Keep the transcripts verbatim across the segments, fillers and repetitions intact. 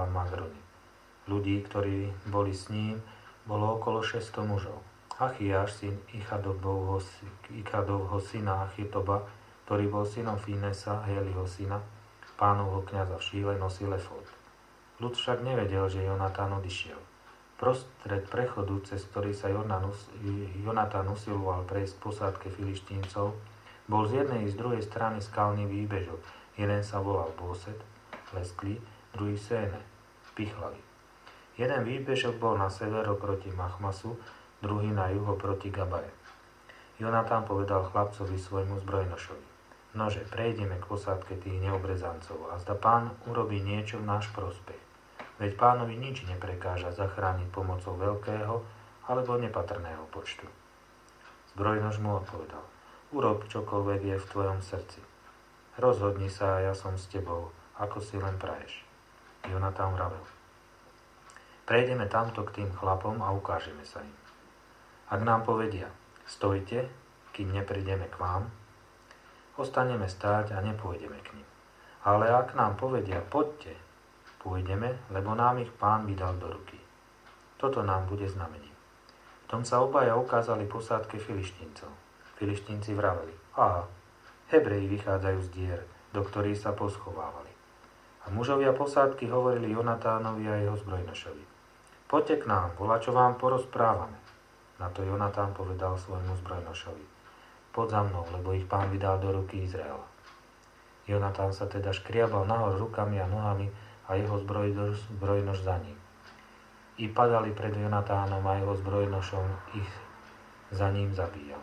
Magrony. Ľudí, ktorí boli s ním, bolo okolo šesťsto mužov. Achiáš, syn Ichadovho, Ichadovho syna Achitoba, ktorý bol synom Finesa, Heliho syna, pánovho kňaza v Šíle, nosil efód. Ľud však nevedel, že Jonatán odišiel. Prostred prechodu, cez ktorý sa Jonatán usiloval prejsť k posádke Filištíncov, bol z jednej i z druhej strany skalný výbežok. Jeden sa volal Bóset, lesklý, druhý Séne, pichlavý. Jeden výbežok bol na sever oproti Machmasu, druhý na juho proti Gabaje. Jonatán povedal chlapcovi svojmu zbrojnošovi: Nože, prejdeme k posádke tých neobrezancov a zda pán urobí niečo v náš prospech. Veď pánovi nič neprekáža zachrániť pomocou veľkého alebo nepatrného počtu. Zbrojnoš mu odpovedal: Urob čokoľvek je v tvojom srdci. Rozhodni sa a ja som s tebou, ako si len praješ. Jonatán vravel: Prejdeme tamto k tým chlapom a ukážeme sa im. Ak nám povedia: Stojte, kým neprídeme k vám, ostaneme stáť a nepôjdeme k nim. Ale ak nám povedia: Poďte, pôjdeme, lebo nám ich pán vydal do ruky. Toto nám bude znamením. V tom sa obaja ukázali posádke Filištíncov. Filištínci vraveli: Aha, Hebreji vychádzajú z dier, do ktorých sa poschovávali. A mužovia posádky hovorili Jonatánovi a jeho zbrojnošovi: Poďte k nám, volá, čo vám porozprávame. Na to Jonatán povedal svojmu zbrojnošovi: Poď za mnou, lebo ich pán vydal do ruky Izraela. Jonatán sa teda škriabal nahor rukami a nohami a jeho zbrojnoš, zbrojnoš za ním. I padali pred Jonatánom a jeho zbrojnošom ich za ním zabíjal.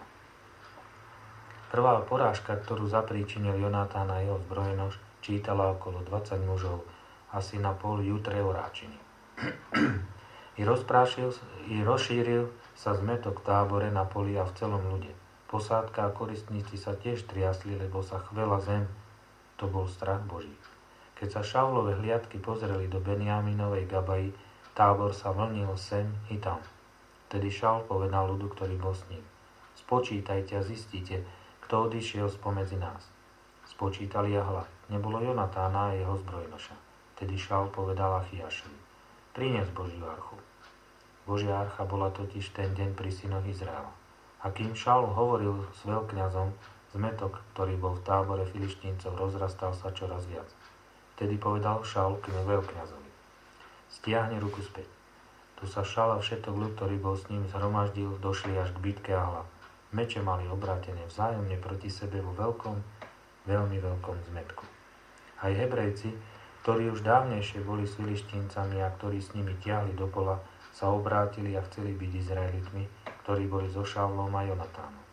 Prvá porážka, ktorú zapríčinil Jonatán a jeho zbrojnoš, čítala okolo dvadsať mužov, asi na pol jutre oráčiny. I, I rozšíril sa zmetok v tábore na poli a v celom ľude. Posádka a koristníci sa tiež triasli, lebo sa chvela zem. To bol strach Boží. Keď sa Šaulove hliadky pozreli do Benjaminovej Gabaji, tábor sa vlnil sem i tam. Tedy Šaul povedal ľudu, ktorý bol s ním: Spočítajte a zistíte, kto odišiel spomedzi nás. Spočítali a hľa, nebolo Jonatána a jeho zbrojnoša. Tedy Šaul povedal Achiášovi: Prinies Božiu archu. Božia archa bola totiž ten deň pri synoch Izraela. A kým Šaul hovoril s veľkňazom, zmetok, ktorý bol v tábore Filištíncov, rozrastal sa čoraz viac. Vtedy povedal Šaul k veľkňazovi: Stiahni ruku späť. Tu sa Šaul a všetok ľud, ktorý bol s ním, zhromaždil, došli až k bitke a hľa. Meče mali obrátené vzájomne proti sebe vo veľkom, veľmi veľkom zmetku. Aj Hebrejci, ktorí už dávnejšie boli s Filištíncami a ktorí s nimi tiahli do pola, sa obrátili a chceli byť Izraelitmi, ktorí boli so Šaulom a Jonatánom.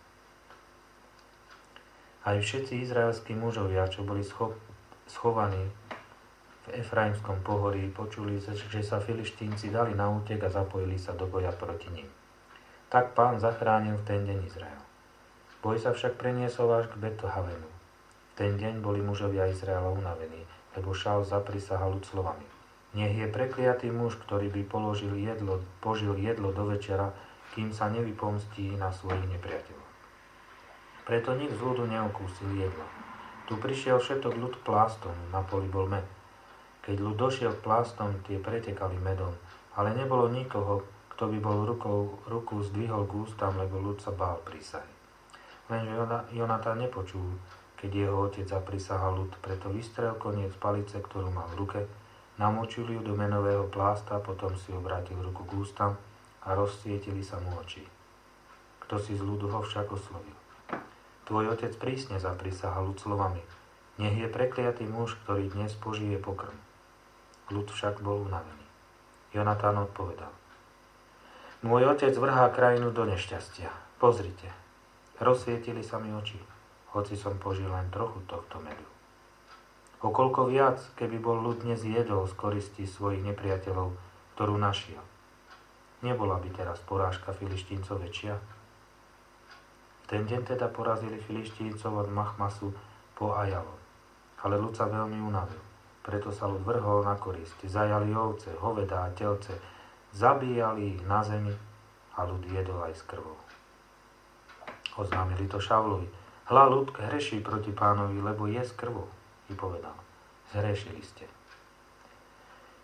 Aj všetci izraelskí mužovia, čo boli scho- schovaní v Efraimskom pohorí, počuli, že sa Filištínci dali na útek a zapojili sa do boja proti nim. Tak pán zachránil v ten deň Izrael. Boj sa však preniesol až k Bethavenu. V ten deň boli mužovia Izraela unavení, lebo Šaul zaprisahal ľud slovami: Nech je prekliatý muž, ktorý by položil jedlo, požil jedlo do večera, kým sa nevypomstí na svojich nepriateľov. Preto nik z ľudu neokúsil jedlo. Tu prišiel všetok ľud k plástom, na poli bol med. Keď ľud došiel k plástom, tie pretekali medom, ale nebolo nikoho, kto by bol rukou, ruku zdvihol k ústam, lebo ľud sa bál prísahy. Lenže Jonatán nepočul, keď jeho otec zaprisahal ľud, preto vystrel koniec palice, ktorú mal v ruke, namočil ju do menového plásta, potom si obrátil ruku k ústam a rozsvietili sa mu oči. Kto si z ľudu ho však oslovil: Tvoj otec prísne zaprisahal ľud slovami: Nech je prekliatý muž, ktorý dnes požije pokrm. Ľud však bol unavený. Jonatán odpovedal: Môj otec vrhá krajinu do nešťastia. Pozrite, rozsvietili sa mi oči, hoci som požil len trochu tohto medu. O koľko viac, keby bol ľud dnes jedol z koristí svojich nepriateľov, ktorú našiel. Nebola by teraz porážka Filištíncov väčšia? V ten deň teda porazili Filištíncov od Machmasu po Ajalon. Ale ľud sa veľmi unavil. Preto sa ľud vrhol na korisť. Zajali ovce, hovedá a telce, zabíjali ich na zemi a ľud jedol aj s krvou. Oznámili to Šaulovi: Hľa, ľud hreší proti pánovi, lebo je s krvou. I povedal: Zhrešili ste.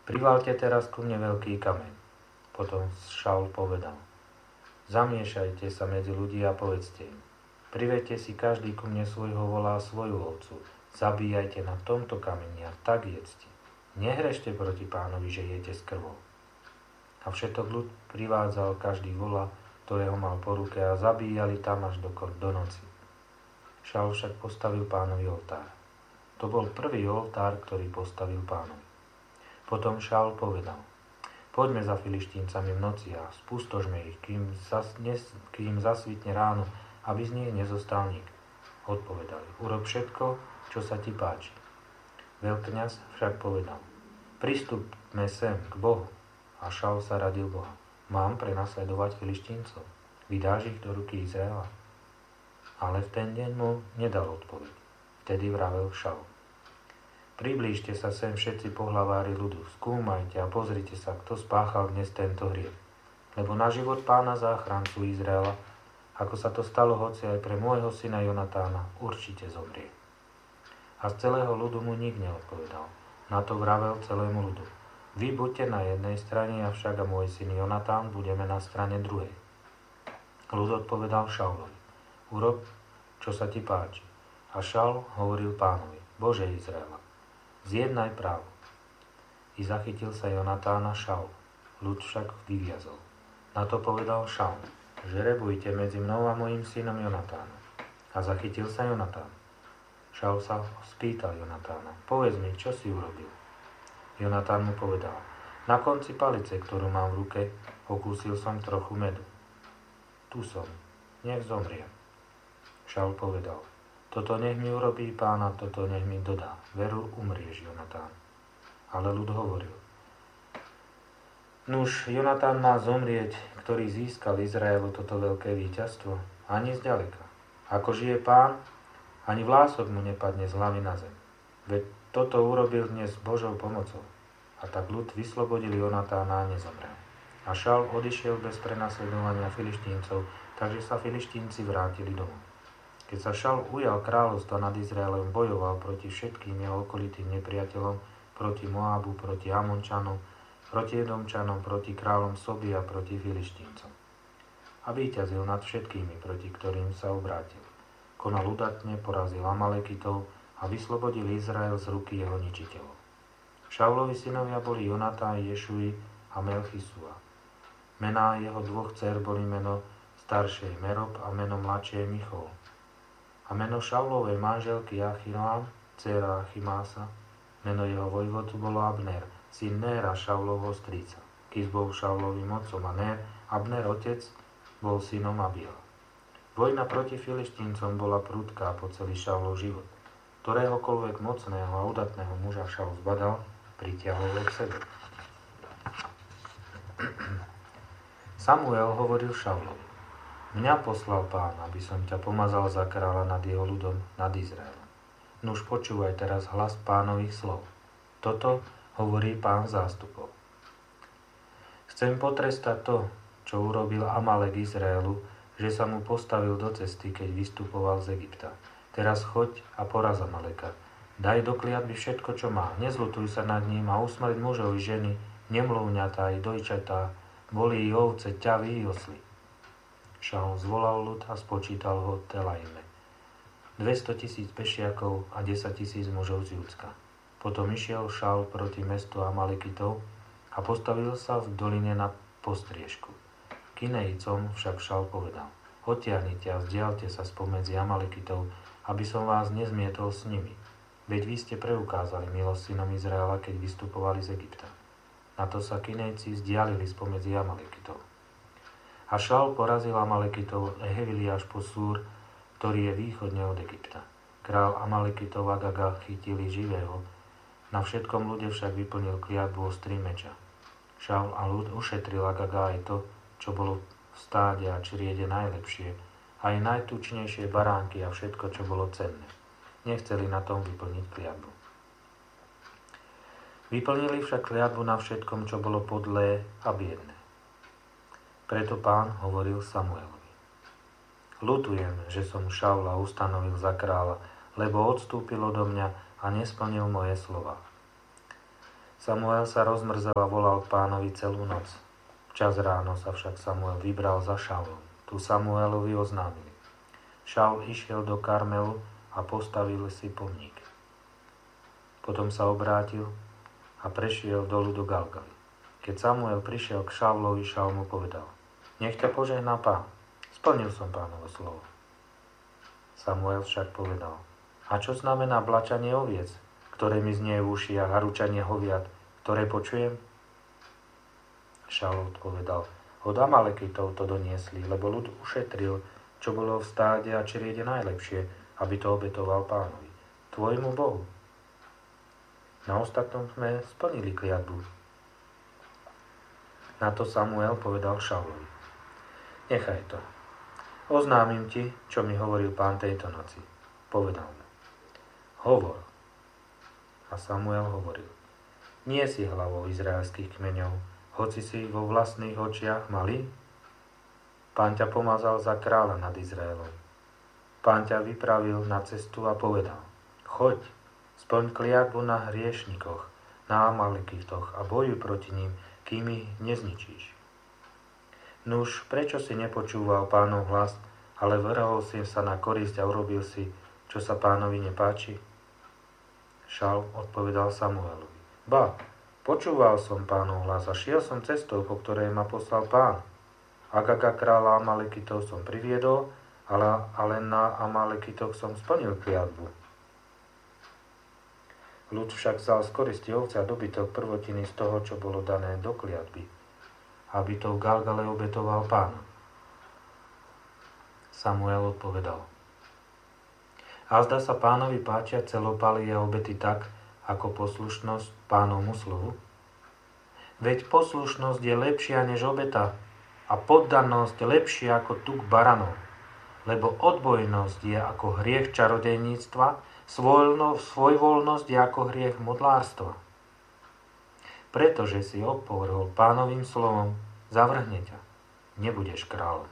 Privalte teraz ku mne veľký kameň. Potom Šaul povedal, zamiešajte sa medzi ľudí a povedzte im, privedte si každý ku mne svojho vola a svoju ovcu, zabíjajte na tomto kameni a tak jedzte. Nehrešte proti Pánovi, že jete s krvou. A všetok ľud privádzal každý vola, ktorého mal po ruke a zabíjali tam až do, do noci. Šaul však postavil Pánovi oltár. To bol prvý oltár, ktorý postavil Pánovi. Potom Šaul povedal, poďme za Filištíncami v noci a spustožme ich, kým, zas, nes, kým zasvitne ráno, aby z nich nezostal nik. Odpovedali, urob všetko, čo sa ti páči. Veľkňaz však povedal, pristupme sem k Bohu. A Šaul sa radil Boha. Mám prenasledovať Filištíncov? Vydáš ich do ruky Izraela? Ale v ten deň mu nedal odpoveď. Vtedy vravel Šaul. Priblížte sa sem všetci pohlavári ľudu, skúmajte a pozrite sa, kto spáchal dnes tento hriech. Lebo na život Pána záchrancu Izraela, ako sa to stalo hoci aj pre môjho syna Jonatána, určite zomrie. A z celého ľudu mu nik neodpovedal. Na to vravel celému ľudu. Vy buďte na jednej strane, avšak a môj syn Jonatán budeme na strane druhej. Ľud odpovedal Šaulovi. Urob, čo sa ti páči. A Šaul hovoril Pánovi, Bože Izraela, zjednaj právo. I zachytil sa Jonatán a Šaul. Ľud však vyviazol. Na to povedal Šaul, žrebujte medzi mnou a mojím synom Jonatánom. A zachytil sa Jonatán. Šaul sa spýtal Jonatána, povedz mi, čo si urobil. Jonatán mu povedal, na konci palice, ktorú mám v ruke, okúsil som trochu medu. Tu som, nech zomriem. Šaul povedal, toto nech mi urobí Pán a toto nech mi dodá. Veru umrieš, Jonatán. Ale ľud hovoril. Nuž, Jonatán má zomrieť, ktorý získal Izraelu toto veľké víťazstvo. Ani zďaleka. Ako žije Pán, ani vlások mu nepadne z hlavy na zem. Veď toto urobil dnes Božou pomocou. A tak ľud vyslobodil Jonatána a nezomrel. A Šaul odišiel bez prenasledovania Filištíncov, takže sa Filištínci vrátili domov. Keď sa Šaul ujal kráľovstva nad Izraelom, bojoval proti všetkým jeho okolitým nepriateľom, proti Moabu, proti Amončanom, proti Edomčanom, proti kráľom Soby a proti Filištíncom. A víťazil nad všetkými, proti ktorým sa obrátil. Konal udatne, porazil Amalekitov a vyslobodil Izrael z ruky jeho ničiteľov. Šaulovi synovia boli Jonatán, Ješui a Melchisua. Mená jeho dvoch dcér boli meno staršej Merob a meno mladšej Michol. A meno Šaulovej manželky Achinoam, dcéra Achimása, meno jeho vojvodcu bolo Abner, syn Néra, Šaulovho strýca. Kis bol Šaulovým otcom a Nér, Abner otec, bol synom Abiela. Vojna proti Filištíncom bola prudká po celý Šaulov život. Ktoréhokoľvek mocného a udatného muža Šaul zbadal, pritiahol k sebe. Samuel hovoril Šaulovi. Mňa poslal Pán, aby som ťa pomazal za kráľa nad jeho ľudom, nad Izraelom. Nuž počúvaj teraz hlas Pánových slov. Toto hovorí Pán zástupov. Chcem potrestať to, čo urobil Amalek Izraelu, že sa mu postavil do cesty, keď vystupoval z Egypta. Teraz choď a poraz Amaleka. Daj do kliatby všetko, čo má. Nezľutuj sa nad ním a usmrť mužov i ženy, nemluvňatá i dojčatá, volí i ovce, ťavy i osly. Šaul zvolal ľud a spočítal ho Telajme. dvestotisíc pešiakov a desaťtisíc mužov z Júdska. Potom išiel Šaul proti mestu Amalekitov a postavil sa v doline na postriežku. Kinejcom však Šaul povedal, odtiahnite a vzdialte sa spomedzi Amalekitov, aby som vás nezmietol s nimi. Veď vy ste preukázali milosť synom Izraela, keď vystupovali z Egypta. Na to sa Kinejci vzdialili spomedzi Amalekitov. A Šaul porazil Amalekitov Ehevili až po Súr, ktorý je východne od Egypta. Král Amalekitov Agaga chytili živého, na všetkom ľude však vyplnil kliatbu ostrý meča. Šaul a ľud ušetril Agaga aj to, čo bolo v stáde a čriede najlepšie, aj najtučnejšie baránky a všetko, čo bolo cenné. Nechceli na tom vyplniť kliatbu. Vyplnili však kliatbu na všetkom, čo bolo podlé a biedné. Preto Pán hovoril Samuelovi. Ľutujem, že som Šaula ustanovil za kráľa, lebo odstúpil odo mňa a nesplnil moje slova. Samuel sa rozmrzel a volal k Pánovi celú noc. Včas ráno sa však Samuel vybral za Šaulom. Tu Samuelovi oznámili. Šaul išiel do Karmelu a postavil si pomník. Potom sa obrátil a prešiel dolu do Galgaly. Keď Samuel prišiel k Šaulovi, Šaul mu povedal: Nech ťa požehná Pán, splnil som Pánovo slovo. Samuel však povedal: A čo znamená blačanie oviec, ktoré mi znie v ušiach, a ručanie hoviat, ktoré počujem? Šaul odpovedal: Od Amalekitov to doniesli, lebo ľud ušetril, čo bolo v stáde a čriede najlepšie, aby to obetoval Pánovi, tvojmu Bohu. Na ostatnom sme splnili kliatbu. Na to Samuel povedal Šaulovi: Nechaj to. Oznámim ti, čo mi hovoril Pán tejto noci. Povedal mu: Hovor. A Samuel hovoril: Nie si hlavou izraelských kmeňov, hoci si vo vlastných očiach malý? Pán ťa pomazal za kráľa nad Izraelom. Pán ťa vypravil na cestu a povedal: Choď, splň kliatbu na hriešnikoch, na Amalekitoch a bojuj proti ním, kým ich nezničíš. Nuž, prečo si nepočúval Pánov hlas, ale vrhol si sa na korisť a urobil si, čo sa Pánovi nepáči? Šaul odpovedal Samuelovi: Ba, počúval som Pánov hlas a šiel som cestou, po ktorej ma poslal Pán. Agaga kráľa Amalekitov som priviedol, ale, ale na Amalekitoch som splnil kliatbu. Ľud však vzal z koristi ovce a dobytok prvotiny z toho, čo bolo dané do kliatby, aby to v Galgale obetoval Pán. Samuel odpovedal: A zdá sa Pánovi páčia celopaly a obety tak, ako poslušnosť Pánovmu slovu? Veď poslušnosť je lepšia než obeta a poddanosť lepšia ako tuk baranov, lebo odbojnosť je ako hriech čarodejníctva, svojvoľnosť je ako hriech modlárstva. Pretože si opovrhol Pánovým slovom, zavrhne ťa, nebudeš kráľom.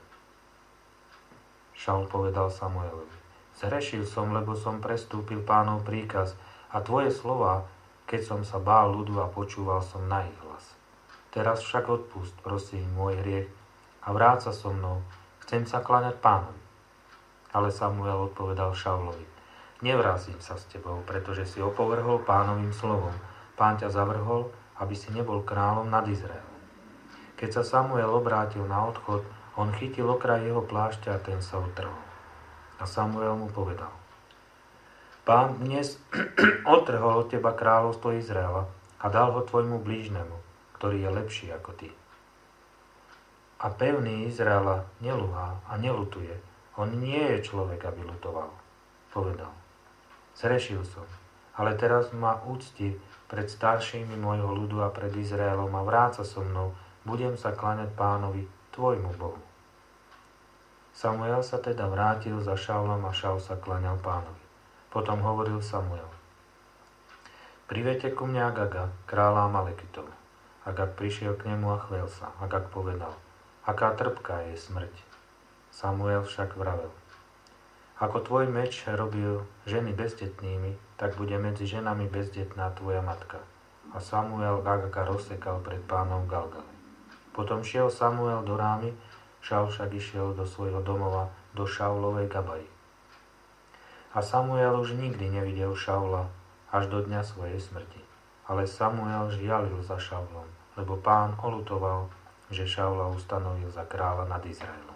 Šaul povedal Samuelovi: Zhrešil som, lebo som prestúpil Pánov príkaz a tvoje slová, keď som sa bál ľudu a počúval som na ich hlas. Teraz však odpust, prosím, môj hriech a vráť sa so mnou, chcem sa kláňať Pánovi. Ale Samuel odpovedal Šaulovi: Nevrátim sa s tebou, pretože si opovrhol Pánovým slovom. Pán ťa zavrhol, aby si nebol kráľom nad Izraelom. Keď sa Samuel obrátil na odchod, on chytil okraj jeho plášťa a ten sa utrhol. A Samuel mu povedal: Pán dnes odtrhol od teba kráľovstvo Izraela a dal ho tvojmu blížnemu, ktorý je lepší ako ty. A pevný Izraela neluhá a nelutuje. On nie je človek, aby lutoval. Povedal: Zrešil som, ale teraz ma úcti pred staršími môjho ľudu a pred Izraelom a vráca so mnou, budem sa kláňať Pánovi, tvojmu Bohu. Samuel sa teda vrátil za Šaulom a Šaul sa kláňal Pánovi. Potom hovoril Samuel: Privedte ku mne Agaga, kráľa Amalekitov. Agag prišiel k nemu a chvel sa. Agag povedal: Aká trpká je smrť. Samuel však vravel: Ako tvoj meč robil ženy bezdetnými, tak bude medzi ženami bezdetná tvoja matka. A Samuel Agaga rozsekal pred Pánom v Galgale. Potom šiel Samuel do Rámy, Šaul však išiel do svojho domova, do Šaulovej Gabaji. A Samuel už nikdy nevidel Šaula až do dňa svojej smrti. Ale Samuel žialil za Šaulom, lebo Pán oľutoval, že Šaula ustanovil za kráľa nad Izraelom.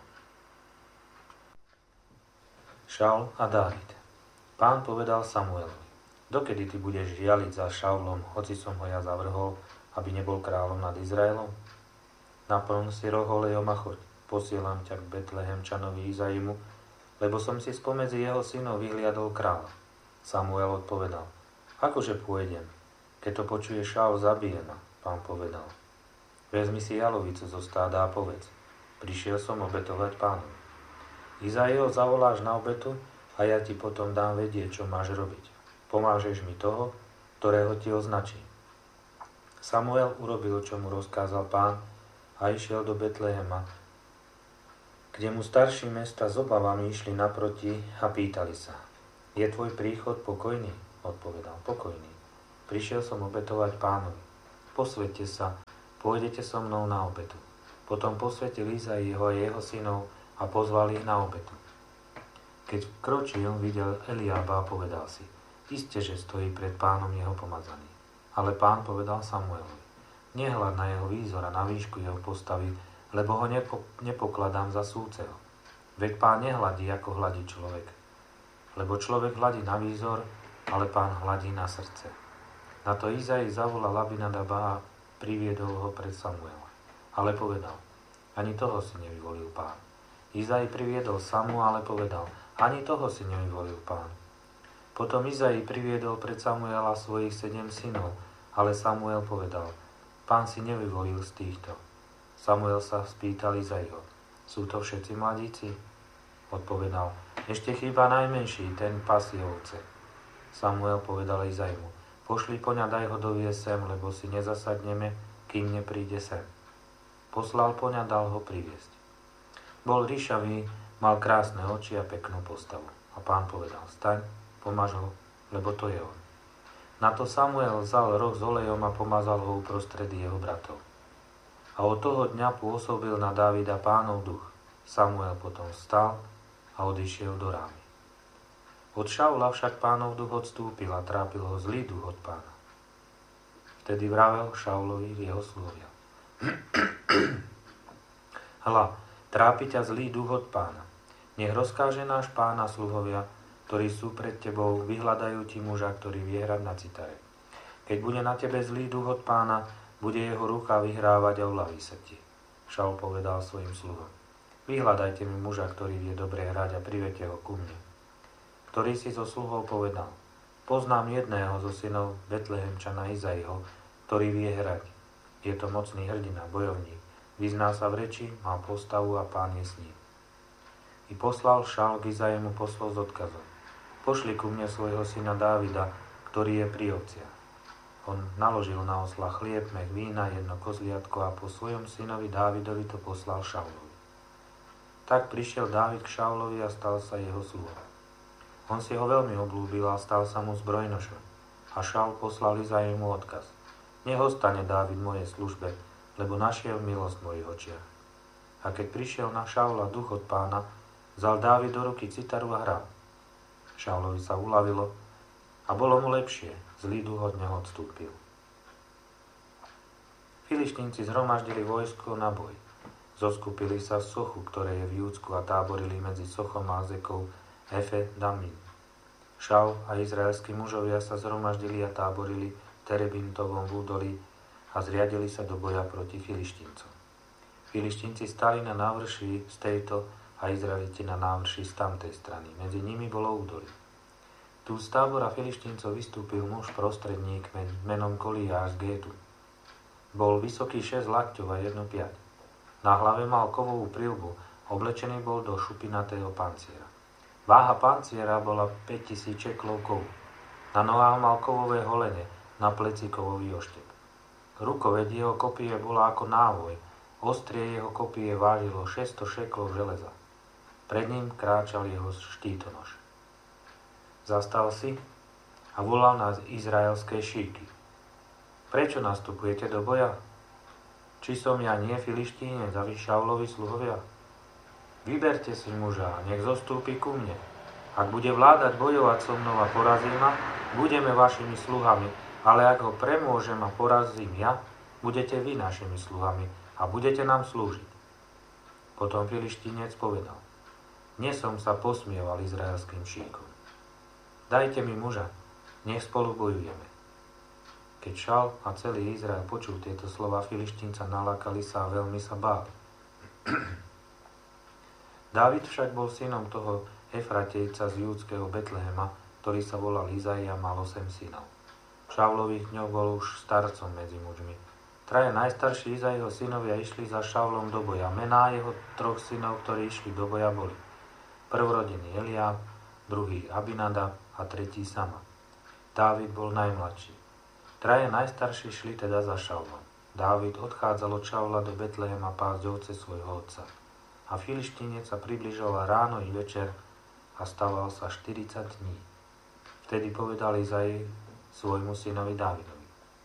Šaul a Dávid. Pán povedal Samuelovi: Dokedy ty budeš žialiť za Šaulom, hoci som ho ja zavrhol, aby nebol kráľom nad Izraelom? Naplň si roh olejom a choď, posielam ťa k Betlehemčanovi Izaimu, lebo som si spomedzi jeho synov vyhliadol kráľa. Samuel odpovedal: Akože pôjdem? Keď to počuje Šaul, zabije ma. Pán povedal: Vezmi si jalovicu zo stáda a povedz: Prišiel som obetovať Pánovi. Izaiho zavoláš na obetu a ja ti potom dám vedieť, čo máš robiť. Pomážeš mi toho, ktorého ti označím. Samuel urobil, čo mu rozkázal Pán a išiel do Betlehema, kde mu starší mesta s obavami išli naproti a pýtali sa: Je tvoj príchod pokojný? Odpovedal: Pokojný. Prišiel som obetovať Pánovi. posväťte sa, pôjdete so mnou na obetu. Potom posvätil Izai jeho a jeho synov a pozval ich na obetu. Keď kročil, videl Eliába a povedal si, iste, že stojí pred pánom jeho pomazaný. Ale pán povedal Samuelovi, nehľad na jeho výzor a na výšku jeho postavy, lebo ho nepo, nepokladám za súceho. Veď pán nehladí, ako hladí človek. Lebo človek hladí na výzor, ale pán hladí na srdce. Na to Izai zavolal Abinadaba a priviedol ho pred Samuela. Ale povedal, ani toho si nevyvolil pán. Izai priviedol Samu, ale povedal, ani toho si nevyvolil pán. Potom Izai priviedol pred Samuela svojich sedem synov, ale Samuel povedal, pán si nevyvolil z týchto. Samuel sa spýtal Izaiho, sú to všetci mladíci? Odpovedal, ešte chýba najmenší, ten pasie ovce. Samuel povedal Izaimu, pošli poňa, daj ho doviesť sem, lebo si nezasadneme, kým nepríde sem. Poslal poňa, dal ho priviesť. Bol ríšavý, mal krásne oči a peknú postavu. A pán povedal, staň, pomaž ho, lebo to je on. Na to Samuel vzal roh s olejom a pomazal ho uprostred jeho bratov. A od toho dňa pôsobil na Dávida pánov duch. Samuel potom vstal a odišiel do Rámy. Od Šaula však pánov duch odstúpil a trápil ho zlý duch od pána. Vtedy vravel Šaulovi jeho sluhovia. Hľa, trápi ťa zlý duch od pána. Nech rozkáže náš pána sluhovia, ktorí sú pred tebou, vyhľadajú ti muža, ktorý vie hrať na citare. Keď bude na tebe zlý duch od pána, bude jeho ruka vyhrávať a uľaví sa ti. Šaul povedal svojim sluhom. Vyhľadajte mi muža, ktorý vie dobre hrať a privete ho ku mne. Ktorý si zo sluhov povedal. Poznám jedného zo synov Betlehemčana Izaiho, ktorý vie hrať. Je to mocný hrdina, bojovník. Vyzná sa v reči, má postavu a pán je s ním. I poslal Šaul k Izaimu poslov s odkazom. Pošli ku mne svojho syna Dávida, ktorý je pri ovciach. On naložil na osla chlieb, mech vína, jedno kozliatko a po svojom synovi Dávidovi to poslal Šaulovi. Tak prišiel Dávid k Šaulovi a stal sa jeho sluhom. On si ho veľmi obľúbil a stal sa mu zbrojnošom. A Šaul poslal Izaimu odkaz. Nech ostane Dávid v mojej službe, lebo našiel milosť v mojich očiach. A keď prišiel na Šaula duch od pána, vzal Dávid do ruky citaru a hral. Šaulovi sa uľavilo a bolo mu lepšie, zlý duch od neho odstúpil. Filištínci zhromaždili vojsko na boj. Zoskupili sa z Sochu, ktoré je v Júdsku, a táborili medzi Sochom a Azekou Efe Damin. Šaul a izraelskí mužovia sa zhromaždili a táborili v Terebintovom údolí a zriadili sa do boja proti Filištíncom. Filištínci stali na návrši z tejto a Izraeliti na návrši z tamtej strany. Medzi nimi bolo údolie. Tu z tábora Filištíncov vystúpil muž prostredník menom Goliáš z Gétu. Bol vysoký šesť lakťov a jednu piať. Na hlave mal kovovú prilbu, oblečený bol do šupinatého panciera. Váha panciera bola päťtisíc šeklov kovu. Na nohách mal kovové holene, na pleci kovový oštep. Rukoveď jeho kopie bola ako návoj, ostrie jeho kopie vážilo šesťsto šeklov železa. Pred ním kráčal jeho štítonoš. Zastal si a volal na izraelské šíky. Prečo nastupujete do boja? Či som ja nie Filištínec a vy Šaulovi sluhovia? Vyberte si muža, nech zostúpi ku mne. Ak bude vládať bojovať so mnou a porazí ma, budeme vašimi sluhami, ale ak ho premôžem a porazím ja, budete vy našimi sluhami a budete nám slúžiť. Potom Filištínec povedal, dnes som sa posmieval izraelským šíkom. Dajte mi muža, nech spolu bojujeme. Keď Šaul a celý Izrael počul tieto slova Filištínca, nalákali sa a veľmi sa báli. Dávid však bol synom toho Efratejca z júdskeho Betlehema, ktorý sa volal Izai a mal osem synov. V Šaulových dňoch bol už starcom medzi mužmi. Traja najstarší Izaiho synovia išli za Šaulom do boja. Mená jeho troch synov, ktorí išli do boja, boli prvorodený Eliáb, druhý Abinadab a tretí Sama. Dávid bol najmladší. Traja najstarší šli teda za Šaulom. Dávid odchádzal od Šaula do Betlehema pásť ovce svojho otca. A Filištínec sa približoval ráno i večer a stával sa štyridsať dní. Vtedy povedal Izai svojmu synovi Dávidovi.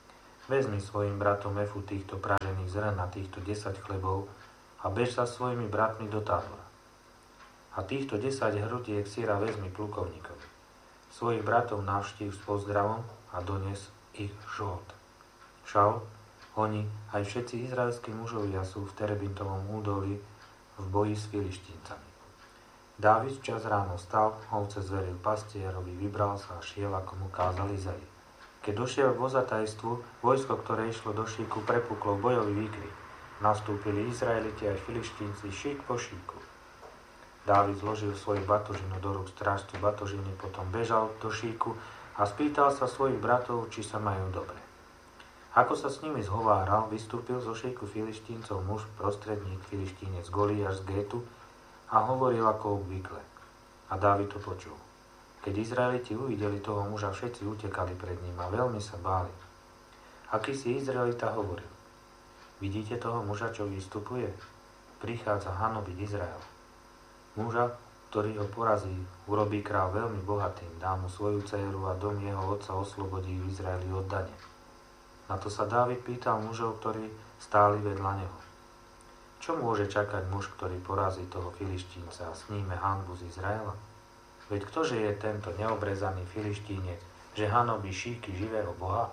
vezmi svojim bratom efu týchto pražených zrn a týchto desať chlebov a bež za svojimi bratmi do tábora. A týchto desať hrudiek syra vezmi plukovníkovi. Svojich bratov navštív s pozdravom a dones ich žolt. Šaul, oni, aj všetci izraelskí mužovia sú v Terebintovom údolí v boji s Filištíncami. Dávid včas ráno stal, ovce zveril pastierovi, vybral sa a šiel, ako mu kázal Izai. Keď došiel k vozatajstvu, vojsko, ktoré išlo do šíku, prepuklo bojový výkrik. Nastúpili Izraeliti aj Filištínci šík po šíku. Dávid zložil svoju batožinu do rúk strážcu batožiny, potom bežal do šíku a spýtal sa svojich bratov, či sa majú dobre. Ako sa s nimi zhováral, vystúpil zo šejku Filištíncov muž, prostredník Filištínec Goliáš z Gétu a hovoril ako obvykle. A Dávid to počul. Keď Izraeliti uvideli toho muža, všetci utekali pred ním a veľmi sa báli. Akýsi Izraelita hovoril: Vidíte toho muža, čo vystupuje? Prichádza hanobiť Izrael. Muža, ktorý ho porazí, urobí kráľ veľmi bohatým, dá mu svoju dcéru a dom jeho otca oslobodí v Izraeli od dane. Na to sa Dávid pýtal mužov, ktorí stáli vedľa neho. Čo môže čakať muž, ktorý porazí toho Filištínca a sníme hanbu z Izraela? Veď ktože je tento neobrezaný Filištínec, že hanobí šíky živého Boha?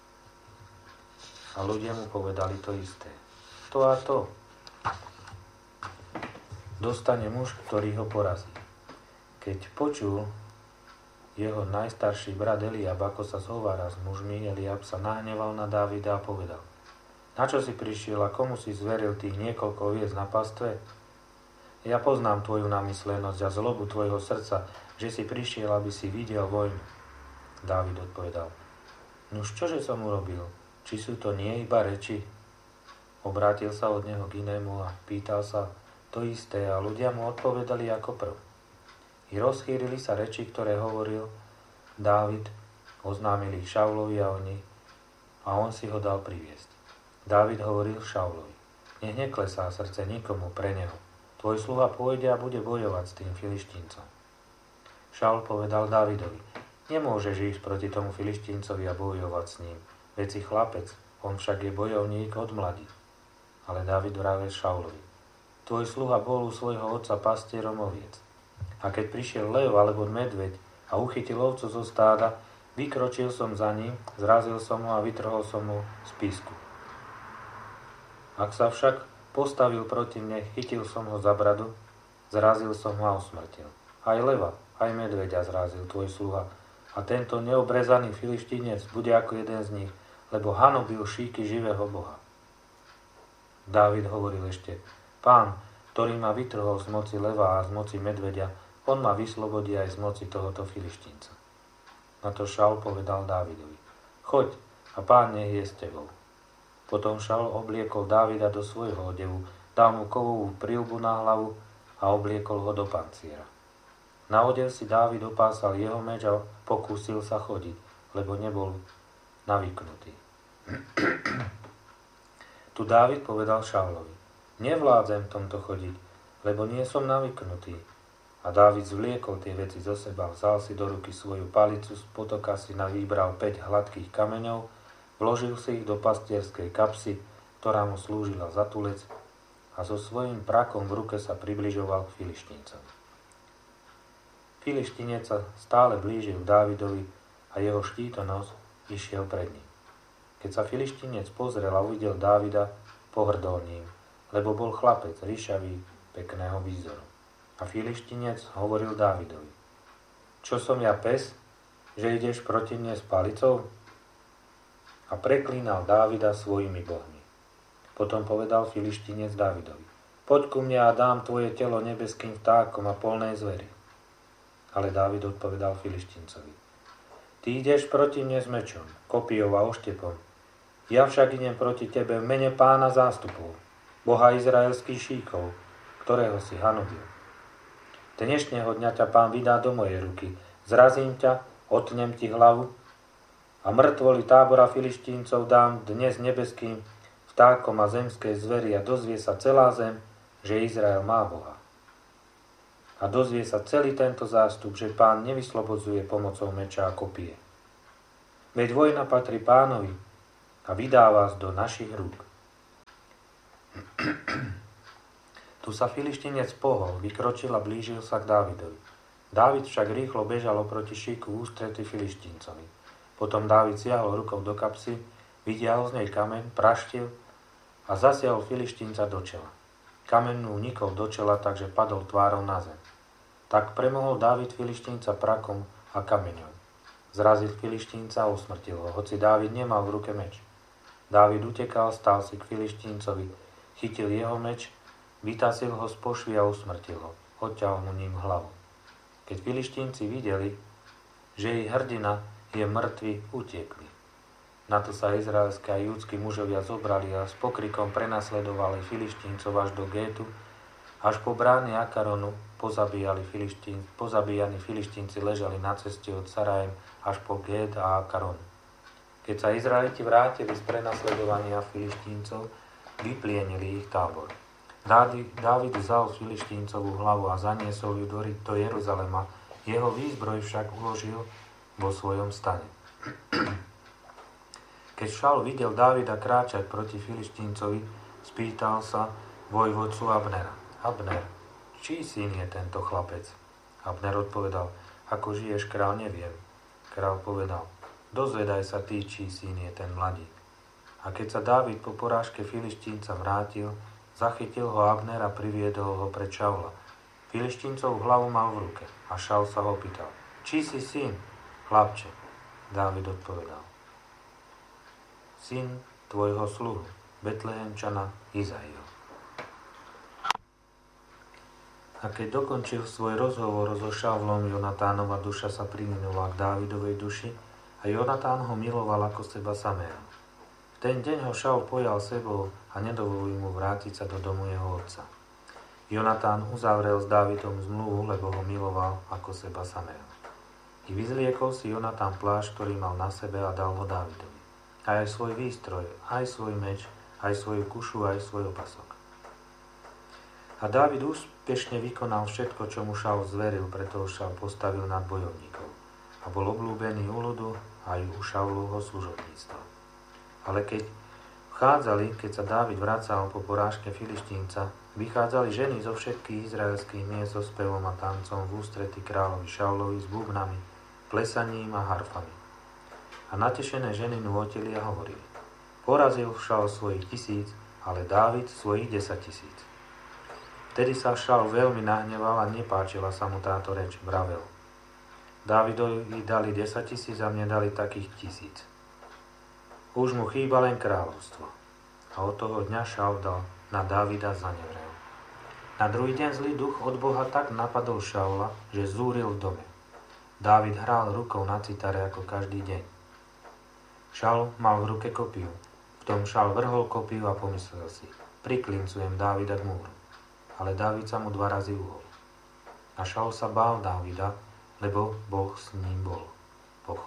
A ľudia mu povedali to isté. To a to dostane muž, ktorý ho porazí. Keď počul jeho najstarší brat Eliab, ako sa zhovára s mužmi, Eliab sa nahneval na Dávida a povedal: Na čo si prišiel a komu si zveril tých niekoľko oviec na pastve? Ja poznám tvoju namyslenosť a zlobu tvojho srdca, že si prišiel, aby si videl vojnu. Dávid odpovedal: Nuž čože som urobil? Či sú to nie iba reči? Obrátil sa od neho k inému a pýtal sa to isté a ľudia mu odpovedali ako prv. I rozchýrili sa reči, ktoré hovoril Dávid, oznámili ich Šaulovi a oni, a on si ho dal priviesť. Dávid hovoril Šaulovi: Nech neklesá srdce nikomu pre neho. Tvoj sluha pôjde a bude bojovať s tým Filištíncom. Šaul povedal Dávidovi: Nemôžeš ísť proti tomu Filištíncovi a bojovať s ním. Veď si chlapec, on však je bojovník od mladí. Ale Dávid vravel Šaulovi: Tvoj sluha bol u svojho otca pastierom oviec. A keď prišiel lev alebo medveď a uchytil ovcu zo stáda, vykročil som za ním, zrazil som ho a vytrhol som mu z písku. Ak sa však postavil proti mne, chytil som ho za bradu, zrazil som ho a usmrtil. Aj leva, aj medveďa zrazil tvoj sluha. A tento neobrezaný Filištínec bude ako jeden z nich, lebo hanobil šíky živého Boha. Dávid hovoril ešte: Pán, ktorý ma vytrhol z moci leva a z moci medveďa, on ma vyslobodí aj z moci tohoto Filištínca. Na to Šaul povedal Dávidovi: Choď a Pán nech je s tebou. Potom Šaul obliekol Dávida do svojho odevu, dal mu kovovú prilbu na hlavu a obliekol ho do panciera. Na odev si Dávid opásal jeho meč a pokúsil sa chodiť, lebo nebol navyknutý. Tu Dávid povedal Šaulovi: Nevládzem v tomto chodiť, lebo nie som navyknutý. A Dávid zvliekol tie veci zo seba, vzal si do ruky svoju palicu, z potoka si navýbral päť hladkých kameňov, vložil si ich do pastierskej kapsy, ktorá mu slúžila za tulec, a so svojím prakom v ruke sa približoval k Filištíncovi. Filištínec sa stále blížil k Dávidovi a jeho štítonos išiel pred ním. Keď sa Filištínec pozrel a uvidel Dávida, pohrdol ním, lebo bol chlapec, ryšavý, pekného výzoru. A Filištínec hovoril Dávidovi: Čo som ja pes, že ideš proti mne s palicou? A preklínal Dávida svojimi bohmi. Potom povedal Filištínec Dávidovi: Poď ku mne a dám tvoje telo nebeským vtákom a polnej zveri. Ale Dávid odpovedal Filištíncovi: Ty ideš proti mne s mečom, kopijou a oštepom. Ja však idem proti tebe v mene Pána zástupov, Boha izraelských šíkov, ktorého si hanobil. Dnešného dňa ťa Pán vydá do mojej ruky. Zrazím ťa, otnem ti hlavu a mŕtvoli tábora Filištíncov dám dnes nebeským vtákom a zemskej zveri a dozvie sa celá zem, že Izrael má Boha. A dozvie sa celý tento zástup, že Pán nevyslobodzuje pomocou meča a kopie. Veď vojna patrí Pánovi a vydá vás do našich rúk. Tu sa Filištínec pohol, vykročil a blížil sa k Dávidovi. Dávid však rýchlo bežal oproti šíku v ústrety Filištíncovi. Potom Dávid siahol rukou do kapsy, vytiahol z nej kameň, praštil a zasiahol Filištínca do čela. Kameň mu unikol do čela, takže padol tvárou na zem. Tak premohol Dávid Filištínca prakom a kameňom. Zrazil Filištínca a usmrtil ho, hoci Dávid nemal v ruke meč. Dávid utekal, stál si k Filištíncovi, chytil jeho meč, vytasil ho z pošvy a usmrtil ho. Odťahol mu ním hlavu. Keď Filištínci videli, že ich hrdina je mŕtvy, utiekli. Na to sa izraelské a júdski mužovia zobrali a s pokrikom prenasledovali Filištíncov až do Gétu, až po bráne Akaronu pozabíjali Filištín, pozabíjani Filištínci ležali na ceste od Sarajem až po Gét a Akaron. Keď sa Izraeliti vrátili z prenasledovania Filištíncov, vyplienili ich tábor. Dávid vzal Filištíncovú hlavu a zaniesol ju do Jeruzalema, jeho výzbroj však uložil vo svojom stane. Keď Šaul videl Dávida kráčať proti Filištíncovi, spýtal sa vojvodcu Abnera: Abner, čí syn je tento chlapec? Abner odpovedal: Ako žiješ, kráľ, neviem. Kráľ povedal: Dozvedaj sa ty, čí syn je ten mladík. A keď sa Dávid po porážke Filištínca vrátil, zachytil ho Abner a priviedol ho pred Šaula. Filištíncovú hlavu mal v ruke a Šaul sa ho pýtal: Čí si syn, chlapče? Dávid odpovedal: Syn tvojho sluhu, Betlehemčana Izaiho. A keď dokončil svoj rozhovor so Šaulom, Jonatánova duša sa priminula k Dávidovej duši a Jonatán ho miloval ako seba samého. V ten deň ho Šaul pojal sebou a nedovolil mu vrátiť sa do domu jeho otca. Jonatán uzavrel s Dávidom zmluvu, lebo ho miloval ako seba samého. I vyzliekol si Jonatán plášť, ktorý mal na sebe, a dal ho Dávidovi. Aj svoj výstroj, aj svoj meč, aj svoju kušu, aj svoj opasok. A Dávid úspešne vykonal všetko, čo mu Šaul zveril, preto ho Šaul postavil nad bojovníkov a bol obľúbený u ľudu aj u Šaulovho služobníctva. Ale keď vchádzali, keď sa Dávid vracal po porážke Filištínca, vychádzali ženy zo všetkých izraelských miest so spevom a tancom v ústrety kráľovi Šaulovi s bubnami, plesaním a harfami. A natešené ženy nôtili a hovorili: Porazil Šaul svojich tisíc, ale Dávid svojich desaťtisíc. Vtedy sa Šaul veľmi nahneval a nepáčila sa mu táto reč, vravel: Dávidovi dali desaťtisíc a mne dali takých tisíc. Už mu chýba len kráľovstvo. A od toho dňa Šaul dal na Dávida zanevrel. Na druhý deň zlý duch od Boha tak napadol Šaula, že zúril v dome. Dávid hral rukou na citare ako každý deň. Šaul mal v ruke kopiu. V tom Šaul vrhol kopiu a pomyslel si: Priklincujem Dávida k múru. Ale Dávid sa mu dva razy uhol. A Šaul sa bál Dávida, lebo Boh s ním bol. Boh.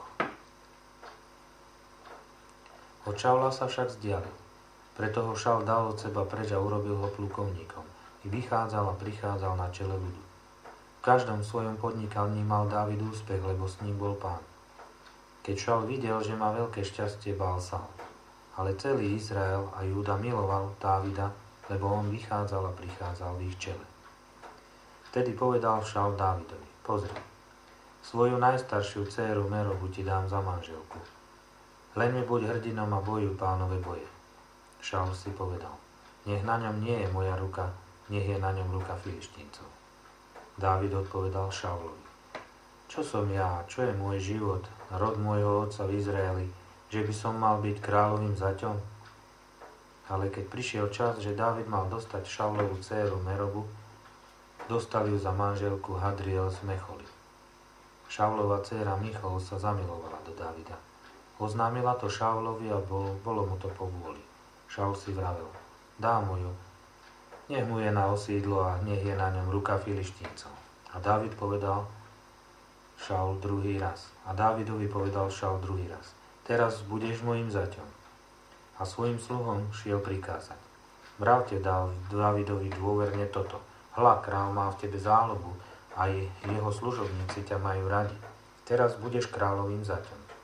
Od Šaula sa však vzdialil. Preto ho Šaul dal od seba preč a urobil ho plukovníkom. I vychádzal a prichádzal na čele ľudu. V každom svojom podnikaní mal Dávid úspech, lebo s ním bol Pán. Keď Šaul videl, že má veľké šťastie, bál sa ho. Ale celý Izrael a Júda miloval Dávida, lebo on vychádzal a prichádzal v ich čele. Vtedy povedal Šaul Dávidovi: Pozri, svoju najstaršiu dcéru Merobu ti dám za manželku. Len mi buď hrdinom a bojuj Pánove boje. Šaul si povedal: Nech na ňom nie je moja ruka, nech je na ňom ruka Filištíncov. Dávid odpovedal Šaulovi: Čo som ja, čo je môj život, rod môjho otca v Izraeli, že by som mal byť kráľovým zaťom? Ale keď prišiel čas, že Dávid mal dostať Šaulovú dcéru Merobu, dostal ju za manželku Hadriel z Mecholi. Šaulova dcéra Michol sa zamilovala do Dávida. Oznámila to Šaulovi a bol, bolo mu to po vôli. Šaul si vravel: Dám mu ju, nech mu je na osídlo a nech je na ňom ruka Filištíncov. A Dávid povedal Šaul druhý raz. A Dávidovi povedal Šaul druhý raz: Teraz budeš mojim zaťom. A svojim sluhom šiel prikázať: Vravte Dávidovi dôverne toto: Hľa, kráľ má v tebe záľubu, aj jeho služobníci ťa majú radi. Teraz budeš kráľovým zaťom.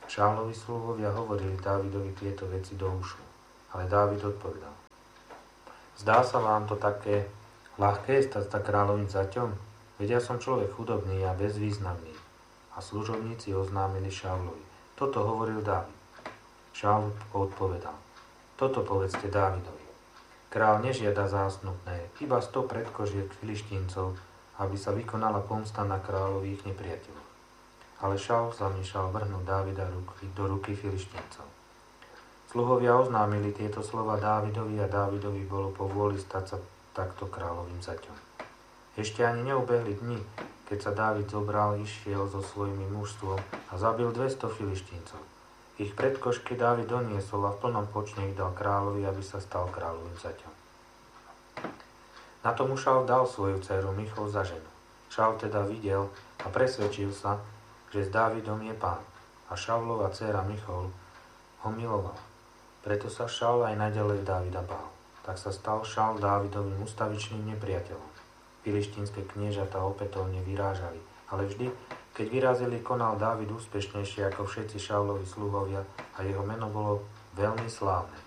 Šálovi sluhovia hovorili Dávidovi tieto veci do ušu, ale Dávid odpovedal: Zdá sa vám to také ľahké stať sa kráľovým zaťom? Veď ja som človek chudobný a bezvýznamný. A služobníci oznámili Šaulovi: Toto hovoril Dávid. Šaul odpovedal: Toto povedzte Dávidovi. Král nežiada zásnutné, iba sto predkožiek filištíncov, aby sa vykonala pomsta na kráľových nepriateľov. Ale Šaul zamýšľal vrhnúť Dávida do ruky filištíncov. Sluhovia oznámili tieto slova Dávidovi a Dávidovi bolo povôli stať sa takto kráľovým zaťom. Ešte ani neubehli dni, keď sa Dávid zobral, išiel so svojimi mužstvom a zabil dvesto filištíncov. Ich predkošky Dávid doniesol a v plnom počne ich dal kráľovi, aby sa stal kráľovým zaťom. Na tomu Šaul dal svoju dceru Michol za ženu. Šaul teda videl a presvedčil sa, že s Dávidom je pán, a Šaulova dcéra Michol ho milovala. Preto sa Šaul aj naďalej Dávida bál. Tak sa stal Šaul Dávidovým ustavičným nepriateľom. Filištínske kniežatá opätovne vyrážali, ale vždy, keď vyrazili, konal Dávid úspešnejšie ako všetci Šaulovi sluhovia a jeho meno bolo veľmi slávne.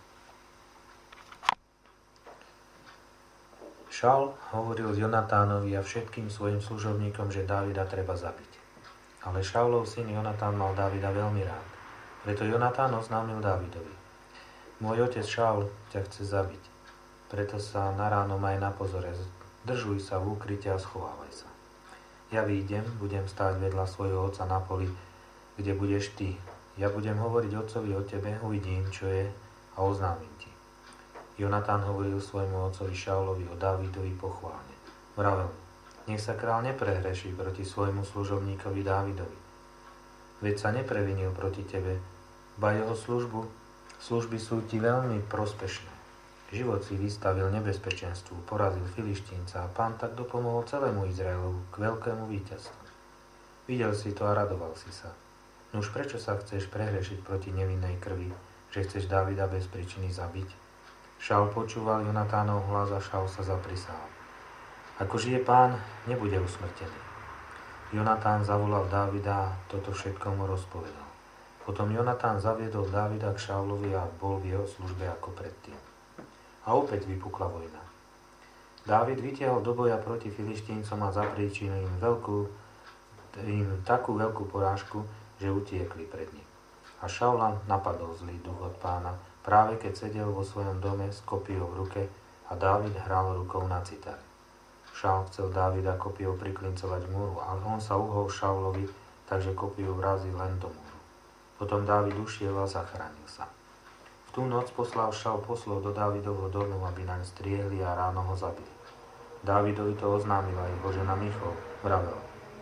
Šaul hovoril Jonatánovi a všetkým svojim služobníkom, že Dávida treba zabiť. Ale Šaulov syn Jonatán mal Dávida veľmi rád. Preto Jonatán oznámil Dávidovi: Môj otec Šaul ťa chce zabiť. Preto sa na ráno maj na pozore. Držuj sa v úkryte a schovávaj sa. Ja výjdem, budem stáť vedľa svojho otca na poli, kde budeš ty. Ja budem hovoriť otcovi o tebe, uvidím, čo je a oznámim ti. Jonatán hovoril svojmu otcovi Šaulovi o Dávidovi pochválne. Vravel: Nech sa král neprehreší proti svojmu služobníkovi Dávidovi. Veď sa neprevinil proti tebe, ba jeho službu, služby sú ti veľmi prospešné. Život si vystavil nebezpečenstvu, porazil Filištínca a pán tak dopomohol celému Izraelu k veľkému víťazstvu. Videl si to a radoval si sa. Nuž prečo sa chceš prehrešiť proti nevinnej krvi, že chceš Dávida bez príčiny zabiť? Šaul počúval Jonatánov hlas a Šaul sa zaprisahal: Ako žije pán, nebude usmrtený. Jonatán zavolal Dávida a toto všetko mu rozpovedal. Potom Jonatán zaviedol Dávida k Šaulovi a bol v jeho službe ako predtým. A opäť vypukla vojna. Dávid vytiahol do boja proti Filištíncom a zapríčinil im, veľkú, im takú veľkú porážku, že utiekli pred ním. A Šaula napadol zlý duch od pána, práve keď sedel vo svojom dome s kopijou v ruke a Dávid hral rukou na citare. Šaul chcel Dávida kopijou priklincovať múru, ale on sa uhol Šaulovi, takže kopiju vrazil len do múru. Potom Dávid ušiel a zachránil sa. V tú noc poslal Šaul poslov do Dávidovho domu, aby naň striehli a ráno ho zabili. Dávidovi to oznámila jeho žena Michol, vravel: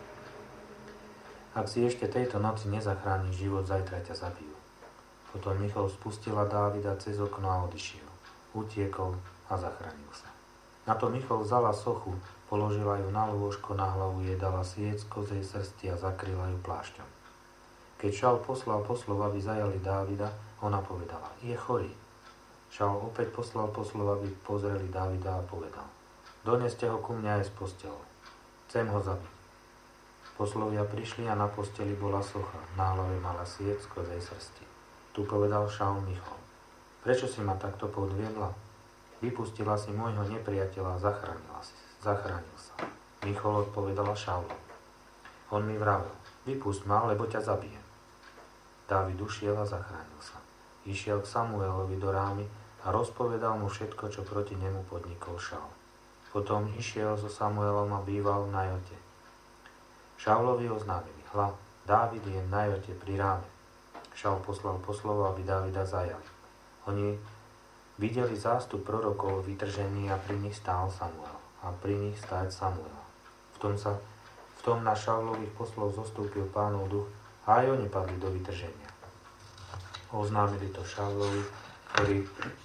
Ak si ešte tejto noci nezachrániš život, zajtra ťa zabijú. Potom Michol spustila Dávida cez okno a odišiel. Utiekol a zachránil sa. Na to Michol vzala sochu, položila ju na lôžko, na hlavu jej dala siec kozej srsti a zakryla ju plášťom. Keď Šaul poslal poslov, aby zajali Dávida, ona povedala: Je chorý. Šaul opäť poslal poslov, aby pozreli Dávida a povedal: Doneste ho ku mňa aj z postele. Chcem ho zabiť. Poslovia prišli a na posteli bola socha, na hlave mala siec kozej srsti. Tu povedal Šaul Michol: Prečo si ma takto podviedla? Vypustila si môjho nepriateľa a zachránila si, zachránil sa. Michol odpovedala Šaulu: On mi vravel: Vypust ma, lebo ťa zabijem. Dávid ušiel a zachránil sa. Išiel k Samuelovi do Rámy a rozpovedal mu všetko, čo proti nemu podnikol Šaul. Potom išiel so Samuelom a býval v Najote. Šaulovi oznámili: Hľa, Dávid je v Najote pri Ráme. Šaul poslal poslov, aby Dávida zajali. Oni videli zástup prorokov v vytržení a pri nich stál Samuel a pri nich stáť Samuel. V tom, sa, v tom na Šaulových poslov zostúpil Pánov duch a aj oni padli do vytrženia. Oznámili to Šaulovi, ktorý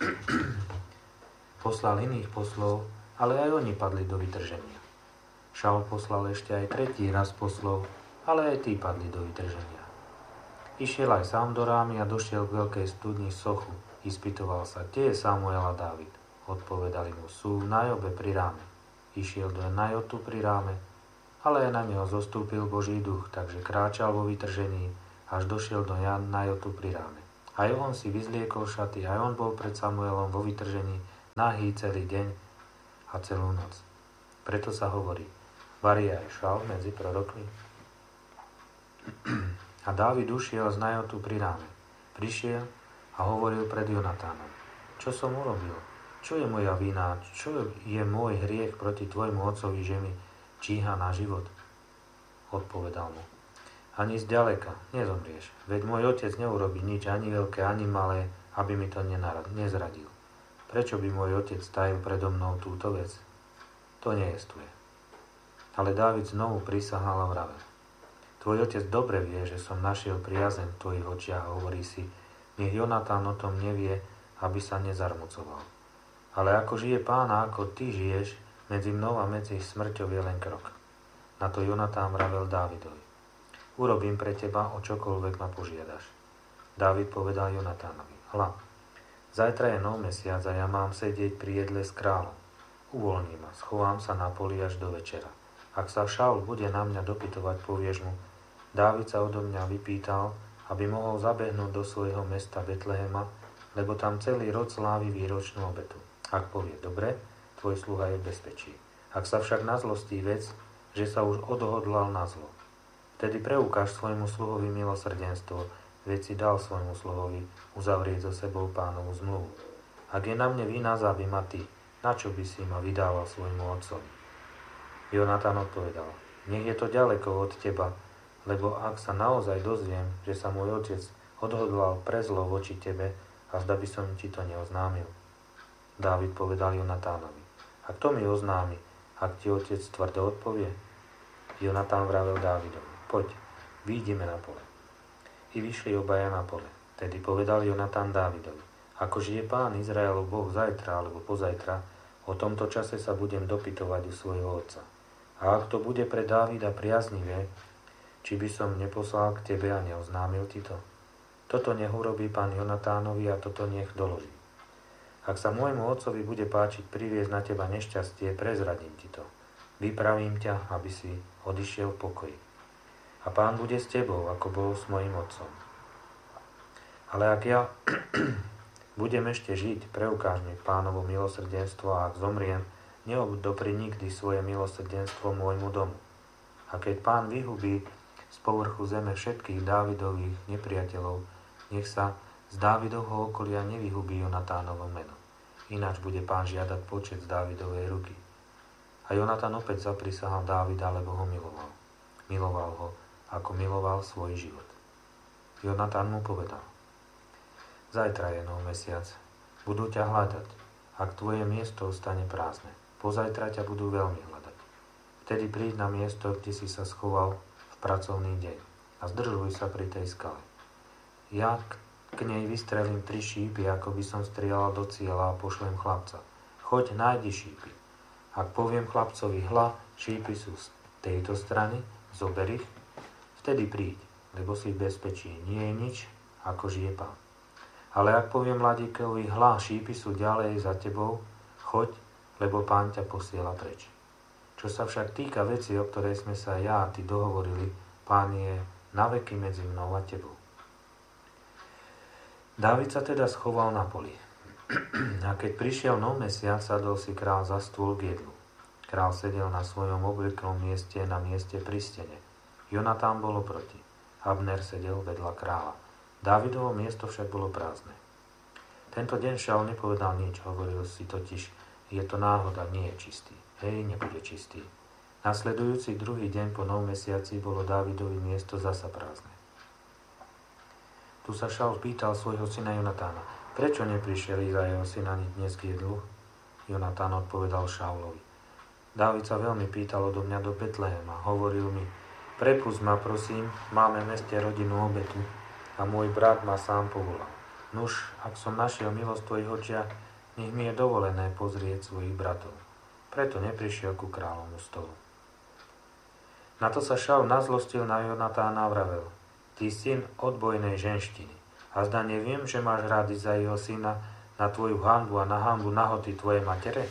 poslal iných poslov, ale aj oni padli do vytrženia. Šaul poslal ešte aj tretí raz poslov, ale aj tí padli do vytrženia. Išiel aj sám do Rámy a došiel k veľkej studni Sochu. Ispytoval sa: Kde je Samuel a Dávid? Odpovedali mu: Sú v Najobe pri Ráme. Išiel do Najotu pri Ráme, ale aj na neho zostúpil Boží duch, takže kráčal vo vytržení a až došiel do Najotu pri ráne. Aj on si vyzliekol šaty, aj on bol pred Samuelom vo vytržení, nahý celý deň a celú noc. Preto sa hovorí, varí aj Šaul medzi prorokmi. A Dávid ušiel z Najotu pri ráne. Prišiel a hovoril pred Jonatánom. Čo som urobil? Čo je moja vina? Čo je môj hriech proti tvojmu otcovi, že mi číha na život? Odpovedal mu. Ani zďaleka nezomrieš, veď môj otec neurobí nič, ani veľké, ani malé, aby mi to nezradil. Prečo by môj otec tajil predo mnou túto vec? To nejestvuje. Ale Dávid znovu prisahal a vravel. Tvoj otec dobre vie, že som našiel priazeň v tvojich očiach a hovorí si, nech Jonatán o tom nevie, aby sa nezarmucoval. Ale ako žije Pán a ako ty žiješ, medzi mnou a medzi smrťou je len krok. Na to Jonatán vravel Dávidovi. Urobím pre teba, o čokoľvek ma požiadaš. Dávid povedal Jonatánovi. Hľa, zajtra je nov mesiac a ja mám sedieť pri jedle s kráľom. Uvoľní ma, schovám sa na poli až do večera. Ak sa Šaul bude na mňa dopytovať, povieš mu, Dávid sa odo mňa vypýtal, aby mohol zabehnúť do svojho mesta Betlehema, lebo tam celý rod slávi výročnú obetu. Ak povie, dobre, tvoj sluha je v bezpečí. Ak sa však nazlostí vec, že sa už odhodlal na zlo, vtedy preukáž svojmu sluhovi milosrdenstvo, veď si dal svojmu sluhovi uzavrieť so sebou Pánovu zmluvu. Ak je na mne vina, zabij ma ty, na čo by si ma vydával svojmu otcovi? Jonatán odpovedal, nech je to ďaleko od teba, lebo ak sa naozaj dozviem, že sa môj otec odhodlal pre zlo voči tebe, a zda by som ti to neoznámil. Dávid povedal Jonatánovi, a kto mi oznámi, ak ti otec tvrdo odpovie? Jonatán vravel Dávidovi, poď, výjdime na pole. I vyšli obaja na pole. Tedy povedal Jonatán Dávidovi, ako žije Pán Izraelov Boh zajtra alebo pozajtra, o tomto čase sa budem dopytovať u svojho otca. A ak to bude pre Dávida priaznivé, či by som neposlal k tebe a neoznámil ti to? Toto nech urobí pán Jonatánovi a toto nech doloží. Ak sa môjmu otcovi bude páčiť priviesť na teba nešťastie, prezradím ti to. Vypravím ťa, aby si odišiel v pokoji. A Pán bude s tebou, ako bol s mojím otcom. Ale ak ja budem ešte žiť, preukáž mi Pánovo milosrdenstvo a ak zomriem, neobdopri nikdy svoje milosrdenstvo môjmu domu. A keď Pán vyhubí z povrchu zeme všetkých Dávidových nepriateľov, nech sa z Dávidovho okolia nevyhubí Jonatánovo meno. Ináč bude Pán žiadať počet z Dávidovej ruky. A Jonatán opäť zaprisahal Dávida, lebo ho miloval. Miloval ho, ako miloval svoj život. Jonatán mu povedal, zajtra je nov mesiac, budú ťa hľadať, ak tvoje miesto ostane prázdne. Pozajtra ťa budú veľmi hľadať. Vtedy príď na miesto, kde si sa schoval v pracovný deň a zdržuj sa pri tej skale. Ja k nej vystrelím tri šípy, ako by som strieľal do cieľa a pošlem chlapca. Choď, nájdi šípy. Ak poviem chlapcovi, hľa, šípy sú z tejto strany, zober ich, vtedy príď, lebo si v bezpečí. Nie je nič, ako žije Pán. Ale ak poviem mladíkovi, hľa, šípy sú ďalej za tebou, choď, lebo Pán ťa posiela preč. Čo sa však týka veci, o ktorej sme sa ja a ty dohovorili, Pán je naveky medzi mnou a tebou. Dávid sa teda schoval na poli. A keď prišiel nov mesiac, sadol si král za stôl k jedlu. Král sedel na svojom obvyklom mieste, na mieste pri stene. Jonatán bol oproti. Abner sedel vedľa kráľa. Dávidovo miesto však bolo prázdne. Tento deň Šaul nepovedal nič, hovoril si totiž, je to náhoda, nie je čistý. Hej, nebude čistý. Nasledujúci druhý deň po nov mesiaci bolo Dávidovi miesto zasa prázdne. Tu sa Šaul pýtal svojho syna Jonatána, prečo neprišiel Izaiov syn ani dnes k jedlu? Jonatán odpovedal Šaulovi, Dávid sa veľmi pýtal odo mňa do Betlehema, hovoril mi, prepusť ma prosím, máme v meste rodinnú obetu a môj brat ma sám povolal. Nuž, ak som našiel milosť v tvojich očiach, nech mi je dovolené pozrieť svojich bratov. Preto neprišiel ku kráľovmu stolu. Na to sa Šaul nazlostil na Jonatána a vravel, ty syn odbojnej ženštiny. A zda neviem, že máš rád Izaiho syna na tvoju hanbu a na hanbu nahoty tvojej matere?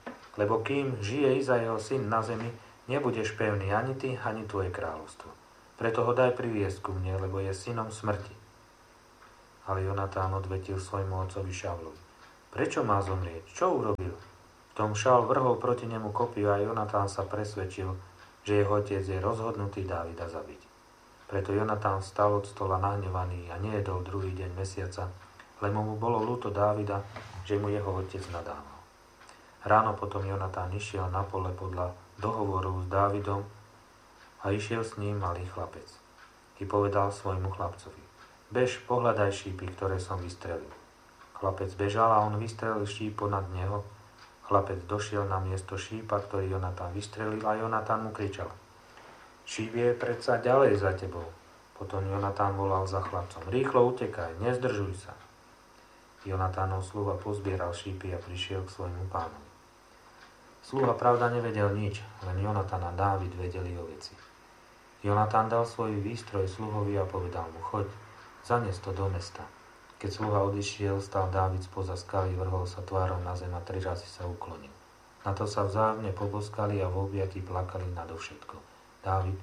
Lebo kým žije Izaiho syn na zemi, nebudeš pevný ani ty, ani tvoje kráľovstvo. Preto ho daj priviesť ku mne, lebo je synom smrti. Ale Jonatán odvetil svojmu otcovi Šaulovi. Prečo má zomrieť? Čo urobil? V tom Šaul vrhol proti nemu kopiu a Jonatán sa presvedčil, že jeho otec je rozhodnutý Dávida zabiť. Preto Jonatán vstal od stola nahnevaný a nejedol druhý deň mesiaca, lebo mu bolo ľúto Dávida, že mu jeho otec nadával. Ráno potom Jonatán išiel na pole podľa dohovorov s Dávidom a išiel s ním malý chlapec. I povedal svojmu chlapcovi: Bež, pohľadaj šípy, ktoré som vystrelil. Chlapec bežal a on vystrelil šíp ponad neho. Chlapec došiel na miesto šípa, ktorý Jonatán vystrelil, a Jonatán mu kričal: Šíp je predsa ďalej za tebou. Potom Jonatán volal za chlapcom: Rýchlo utekaj, nezdržuj sa. Jonatánov sluha pozbieral šípy a prišiel k svojmu pánovi. Sluha pravda nevedel nič, len Jonatán a Dávid vedeli o veci. Jonatán dal svoj výstroj sluhovi a povedal mu: Choď, zanes to do mesta. Keď sluha odišiel, stal Dávid spoza skaly, vrhol sa tvárou na zem a tri razy sa uklonil. Na to sa vzájomne poboskali a v objatí plakali nadovšetko. Dávid.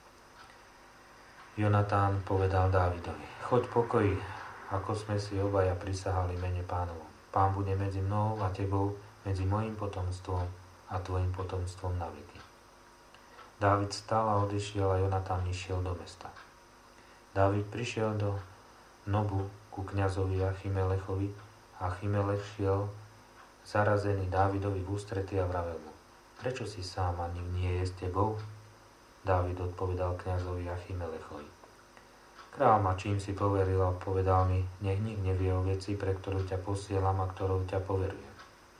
Jonatán povedal Dávidovi: Choď pokoji, ako sme si obaja prisahali mene Pánovom. Pán bude medzi mnou a tebou, medzi mojím potomstvom a tvojim potomstvom na veky. Dávid stal a odišiel a Jonatán išiel do mesta. Dávid prišiel do Nobu ku kňazovi Achimelechovi a Achimelech šiel zarazený Dávidovi v ústrety a vravel mu: Prečo si sám a nik nie je s tebou? Dávid odpovedal kňazovi Achimelechovi: Král ma čím si poveril a povedal mi: Nech nik nevie o veci, pre ktorú ťa posielam a ktorou ťa poverujem.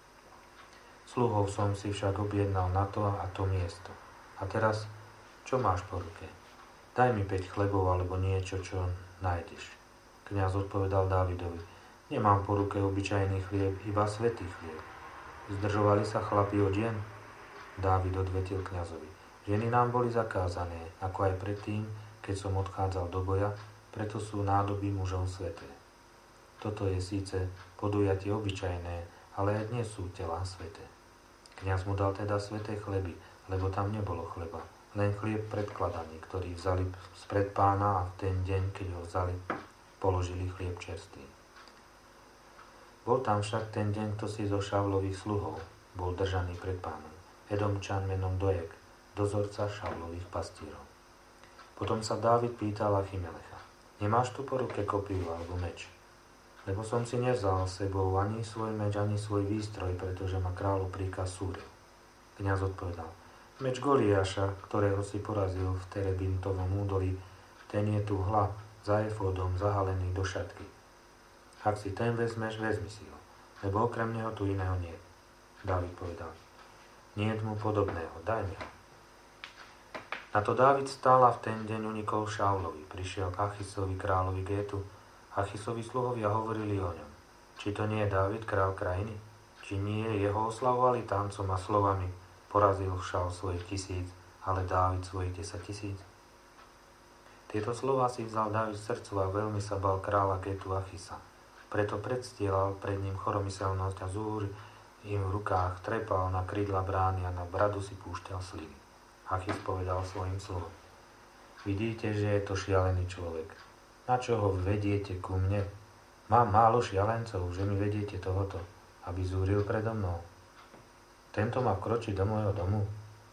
Sluhov som si však objednal na to a to miesto. A teraz, čo máš po ruke? Daj mi päť chlebov alebo niečo, čo nájdeš. Kňaz odpovedal Dávidovi: Nemám po ruke obyčajný chlieb, iba svätý chlieb. Zdržovali sa chlapi od žien? Dávid odvetil kňazovi: Ženy nám boli zakázané, ako aj predtým, keď som odchádzal do boja, preto sú nádoby mužov sväté. Toto je síce podujatie obyčajné, ale aj dnes sú telá sväté. Kňaz mu dal teda sväté chleby, lebo tam nebolo chleba, len chlieb predkladaný, ktorý vzali spred Pána a v ten deň, keď ho vzali, položili chlieb čerstvý. Bol tam však ten deň, kto si zo Šaulových sluhov bol držaný pred Pánom, Edomčan menom Dojek, dozorca Šaulových pastírov. Potom sa Dávid pýtal Achimelecha: Nemáš tu po ruke kopiu alebo meč? Lebo som si nevzal s sebou ani svoj meč, ani svoj výstroj, pretože ma kráľov príkaz súdil. Kňaz odpovedal: Meč Goliáša, ktorého si porazil v Terebintovom údolí, ten je tu hla za efódom zahalený do šatky. Ak si ten vezmeš, vezmi si ho, lebo okrem neho tu iného nie. Dávid povedal: Nie je mu podobného, daj mi ho. Na to Dávid stál a v ten deň unikol Šaulovi. Prišiel k Achisovi kráľovi Gétu. Achisovi sluhovia hovorili o ňom: Či to nie je Dávid, kráľ krajiny? Či nie jeho oslavovali tancom a slovami: Porazil Šaul svojich tisíc, ale Dávid svojich desať tisíc? Tieto slová si vzal Dávid z srdcu a veľmi sa bal kráľa Gétu Achisa. Preto predstielal pred ním choromyselnosť a zúr im v rukách trepal na krídla brány a na bradu si púšťal slivy. Achis povedal svojim slovom: Vidíte, že je to šialený človek. Na čo ho vediete ku mne? Mám málo šialencov, že mi vediete tohoto, aby zúril predo mnou. Tento má vkročiť do môjho domu.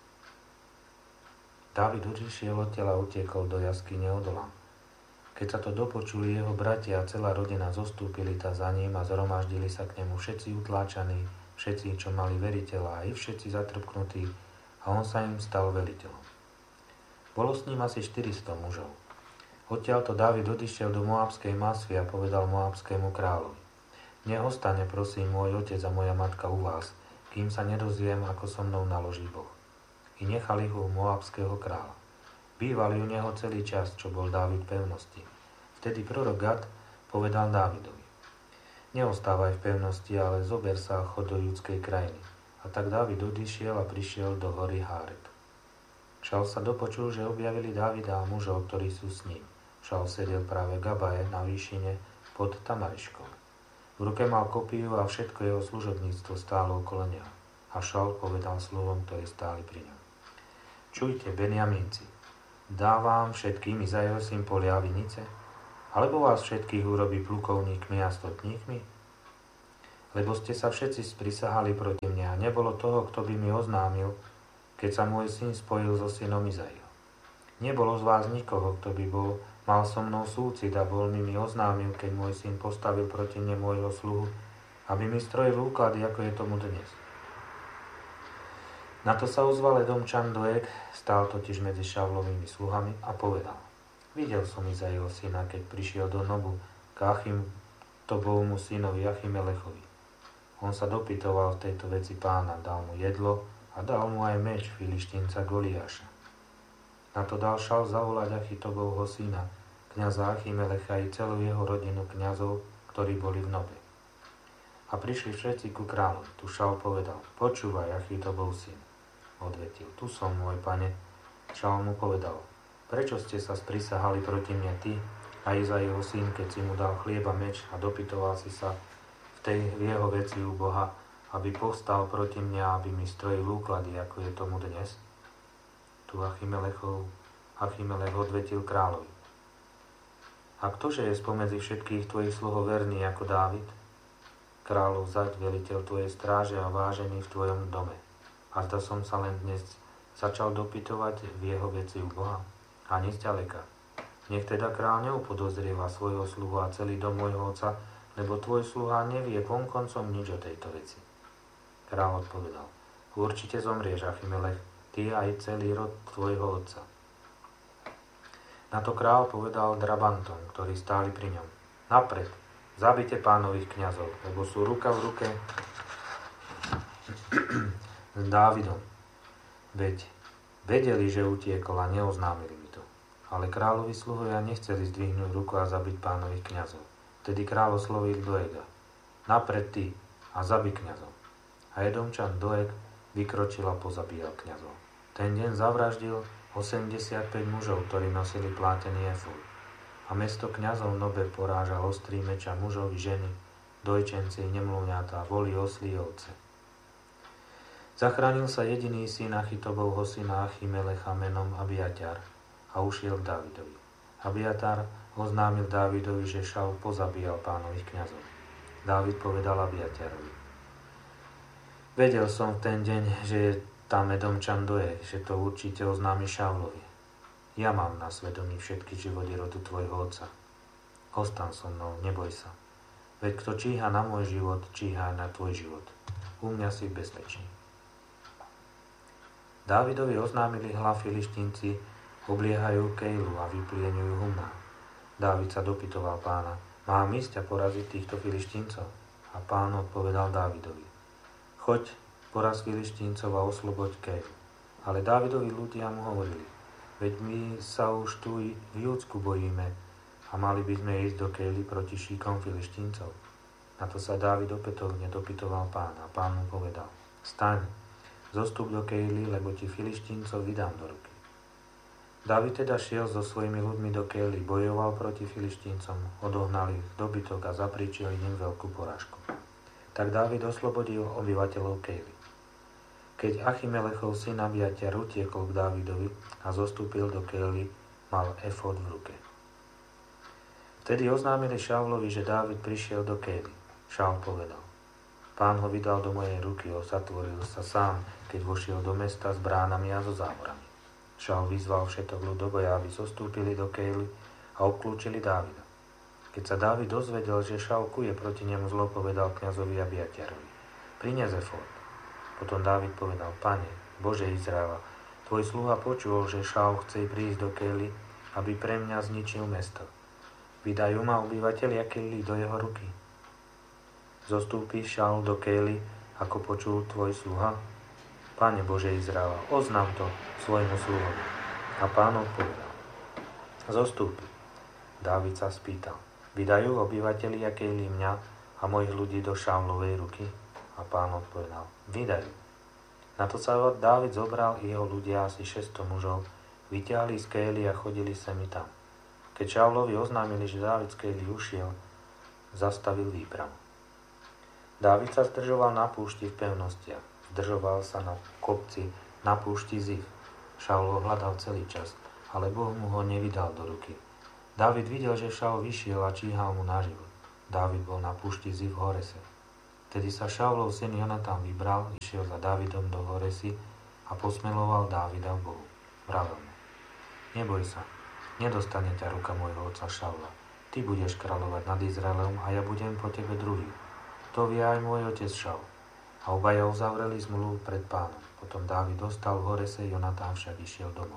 Dávid odišiel odtiaľ a utiekol do jaskyne Odolam. Keď sa to dopočuli, jeho bratia a celá rodina zostúpili ta za ním a zhromaždili sa k nemu všetci utláčaní, všetci, čo mali veriteľa, aj všetci zatrpknutí, a on sa im stal veliteľom. Bolo s ním asi štyristo mužov. Odtiaľto Dávid odišiel do Moabskej Masvy a povedal Moabskému kráľovi: Nech ostane, prosím, môj otec a moja matka u vás, kým sa nedozviem, ako so mnou naloží Boh. I nechali ho u Moabského kráľa. Bývali u neho celý čas, čo bol Dávid v pevnosti. Vtedy prorok Gad povedal Dávidovi: Neostávaj v pevnosti, ale zober sa a chod do judskej krajiny. A tak Dávid odišiel a prišiel do hory Háreb. Šaul sa dopočul, že objavili Dávida a mužov, ktorí sú s ním. Šaul sedel práve v Gabaje na výšine pod Tamariškou. V ruke mal kopiu a všetko jeho služobníctvo stálo okolo neho. A Šaul povedal slovom, ktoré stáli pri ňom: Čujte, Benjamínci, Dá vám všetkým Izaiov syn polia vinice? Alebo vás všetkých urobí plukovníkmi a stotníkmi? Lebo ste sa všetci sprisahali proti mne a nebolo toho, kto by mi oznámil, keď sa môj syn spojil so synom Izaiom. Nebolo z vás nikoho, kto by bol, mal so mnou súcit a bol mi mi oznámil, keď môj syn postavil proti mne môjho sluhu, aby mi strojil úklady, ako je tomu dnes. Na to sa ozval Edomčan Doeg, stál totiž medzi Šavlovými sluhami a povedal: Videl som Izaiho syna, keď prišiel do Nobu k Achitobovmu synovi Achimelechovi. On sa dopytoval v tejto veci pána, dal mu jedlo a dal mu aj meč Filištínca Goliáša. Na to dal Šaul zavolať Achitobovho syna, kňaza Achimelecha i celú jeho rodinu kňazov, ktorí boli v Nobe. A prišli všetci ku kráľovi. Tu Šaul povedal: Počúvaj, Achitobov syn. Odvetil: Tu som, môj pane. Šaul mu povedal: Prečo ste sa sprisahali proti mne ty a Izaiho syn, keď si mu dal chlieb a meč a dopytoval si sa v tej v jeho veci u Boha, aby povstal proti mne a aby mi strojil úklady, ako je tomu dnes? Tu Achimelechov, Achimelech odvetil kráľovi: A ktože je spomedzi všetkých tvojich sluhov verný ako Dávid? Kráľov zať, veliteľ tvojej stráže a vážený v tvojom dome. A zda som sa len dnes začal dopytovať v jeho veci u Boha? Ani zďaleka. Nech teda kráľ neupodozrieva svojho sluhu a celý dom môjho otca, lebo tvoj sluha nevie vonkoncom nič o tejto veci. Kráľ odpovedal: Určite zomrieš, Achimelech, ty aj celý rod tvojho otca. Na to kráľ povedal drabantom, ktorí stáli pri ňom: Napred, zabite pánových kňazov, lebo sú ruka v ruke s Dávidom. Veď vedeli, že utiekol a neoznámili mi to. Ale kráľovi sluhovia nechceli zdvihnúť ruku a zabiť pánových kňazov. Vtedy kráľ oslovil Doega: Napred ty a zabij kňazov. A Edomčan Doeg vykročil a pozabíjal kňazov. Ten deň zavraždil osemdesiatpäť mužov, ktorí nosili plátený efód. A mesto kňazov Nobe porážal ostrý meč a mužovi, ženy, dojčenci, nemluvňatá, voli, oslí, ovce. Zachránil sa jediný syn Achitobovho syna Achimelecha menom Abiatar a ušiel k Dávidovi. Abiatar oznámil Dávidovi, že Šaul pozabíjal pánových kňazov. Dávid povedal Abiatarovi: Vedel som v ten deň, že je tam Edomčan Doeg, že to určite oznámi Šaulovi. Ja mám na svedomí všetky životy rodu tvojho otca. Ostan so mnou, neboj sa. Veď kto číha na môj život, číha na tvoj život. U mňa si v bezpečí. Dávidovi oznámili hla Filištínci, obliehajú Kejlu a vyplieňujú humná. Dávid sa dopytoval pána: Mám ísť a poraziť týchto Filištíncov? A pán odpovedal Dávidovi: Choď, poraz Filištíncov a osloboď Kejlu. Ale Dávidovi ľudia mu hovorili: Veď my sa už tu v Júdsku bojíme a mali by sme ísť do Kejly proti šíkom Filištíncov. Na to sa Dávid opätovne dopytoval pána a pán mu povedal: Staň, zostup do Kejly, lebo ti Filištíncov vydám do ruky. Dávid teda šiel so svojimi ľuďmi do Kejly, bojoval proti Filištíncom, odohnal ich dobytok a zapríčil im veľkú porážku. Tak Dávid oslobodil obyvateľov Kejly. Keď Achimelechov syn Abiatar utiekol k Dávidovi a zostúpil do Kejly, mal efód v ruke. Vtedy oznámili Šaulovi, že Dávid prišiel do Kejly. Šaul povedal: Pán ho vydal do mojej ruky, osatvoril sa sám, keď vošiel do mesta s bránami a so závorami. Šaul vyzval všetok ľud do boja, aby zostúpili do Kejly a obklúčili Dávida. Keď sa Dávid dozvedel, že Šaul kuje proti nemu, zlo povedal kňazovi Abiatarovi: Prines efód. Potom Dávid povedal: Pane, Bože Izraela, tvoj sluha počul, že Šaul chce prísť do Kejly, aby pre mňa zničil mesto. Vydajú ma obyvatelia Kejly do jeho ruky. Zostúpi Šaul do Kejly, ako počul tvoj sluha? Pane Bože Izraela, oznám to svojmu sluhovi. A pán odpovedal: Zostúpi. Dávid sa spýtal: Vydajú obyvatelia Kejly mňa a mojich ľudí do Šaulovej ruky? A pán odpovedal: Vydajú. Na to sa Dávid zobral i jeho ľudia, asi šesťsto mužov, vyťahli z Kejly a chodili sem i tam. Keď Šaulovi oznámili, že Dávid z Kejly ušiel, zastavil výpravu. Dávid sa zdržoval na púšti v pevnostiach. Zdržoval sa na kopci na púšti Ziv. Šaul ho hľadal celý čas, ale Boh mu ho nevydal do ruky. Dávid videl, že Šaul vyšiel a číhal mu na život. Dávid bol na púšti Zif v Horese. Vtedy sa Šaulov syn Jonatan vybral, išiel za Dávidom do Horesy a posmeloval Dávida v Bohu. Vravel mu: Neboj sa, nedostane ťa ruka môjho otca Šaula. Ty budeš kráľovať nad Izraelom a ja budem po tebe druhý. To vie aj môj otec Šaul. A obaja uzavreli zmluvu pred pánom. Potom Dávid ostal v Horese, Jonatán však išiel domov.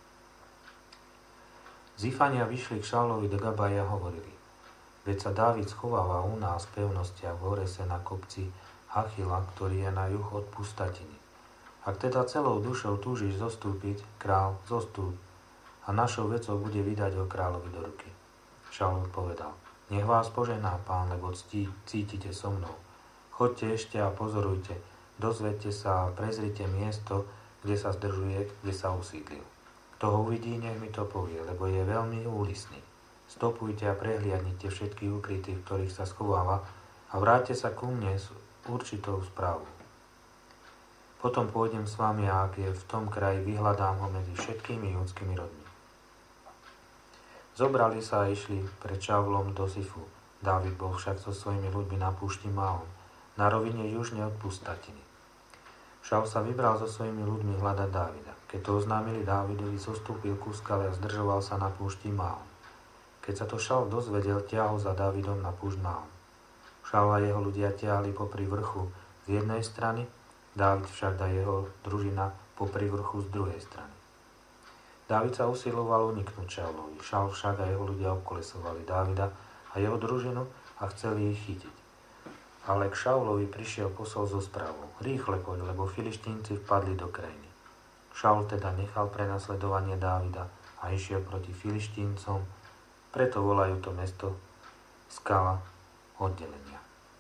Zifania vyšli k Šaulovi do Gabaja a hovorili: Veď sa Dávid schováva u nás v pevnostiach v Horese na kopci Hachila, ktorý je na juh od pustatiny. Ak teda celou dušou túžiš zostúpiť, král, zostúp, a našou vecou bude vydať ho kráľovi do ruky. Šaul povedal: Nech vás požená pán, lebo ctí, cítite so mnou. Choďte ešte a pozorujte, dozvedte sa a prezrite miesto, kde sa zdržuje, kde sa usídlil. Kto ho uvidí, nech mi to povie, lebo je veľmi úlisný. Stopujte a prehliadnite všetky ukrytých, v ktorých sa schováva, a vráťte sa ku mne s určitou správou. Potom pôjdem s vami a ak je v tom kraji, vyhľadám ho medzi všetkými judskými rodmi. Zobrali sa a išli pred Šaulom do Zifu. Dávid bol však so svojimi ľuďmi na púšti Maon, na rovine južne od pustatiny. Šaul sa vybral so svojimi ľuďmi hľadať Dávida. Keď to oznámili Dávidovi, zostúpil ku skale a zdržoval sa na púšti Maon. Keď sa to Šaul dozvedel, ťahol za Dávidom na púšť Maon. Šaul a jeho ľudia ťahli popri vrchu z jednej strany, Dávid však a jeho družina popri vrchu z druhej strany. Dávid sa usiloval uniknúť Šaulovi. Šaul však a jeho ľudia obkolesovali Dávida a jeho družinu a chceli ich chytiť. Ale k Šaulovi prišiel posol so správou: Rýchle poď, lebo Filištínci vpadli do krajiny. Šaul teda nechal prenasledovanie Dávida a išiel proti Filištíncom, preto volajú to mesto Skala oddelenia.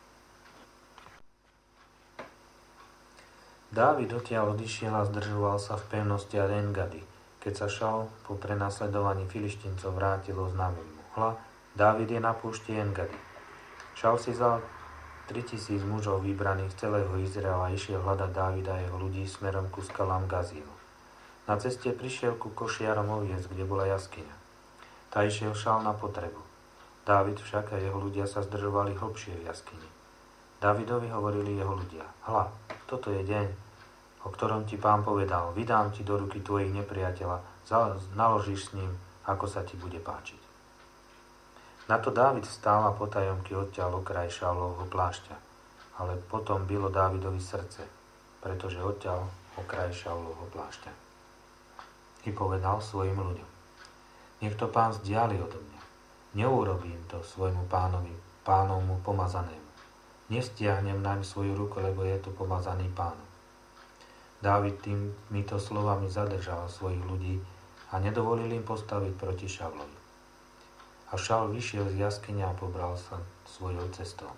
Dávid odtiaľ odišiel a zdržoval sa v pevnosti En-Gadi. Keď sa Šaul po prenasledovaní Filištíncov vrátil, oznámil mu: Hľa, Dávid je na púšti En-Gadi. Šaul si vzal tritisíc mužov vybraných z celého Izraela a išiel hľadať Dávida a jeho ľudí smerom ku skalám Gazílu. Na ceste prišiel ku košiarom oviec, kde bola jaskyňa. Tá išiel Šaul na potrebu. Dávid však a jeho ľudia sa zdržovali hlbšie v jaskyni. Dávidovi hovorili jeho ľudia: Hľa, toto je deň, o ktorom ti pán povedal: Vydám ti do ruky tvojich nepriateľa, naložíš s ním, ako sa ti bude páčiť. Na to Dávid stál a potajomky odťal okraj Šaulovho plášťa, ale potom bylo Dávidovi srdce, pretože odťal okraj Šaulovho plášťa. I povedal svojim ľuďom: Nech to pán vzdiali odo mňa. Neurobím to svojmu pánovi, pánovmu pomazanému. Nestiahnem naň svoju ruku, lebo je to pomazaný pánom. Dávid týmito slovami zadržal svojich ľudí a nedovolil im postaviť proti Šaulovi. A Šaul vyšiel z jaskyne a pobral sa svojou cestou.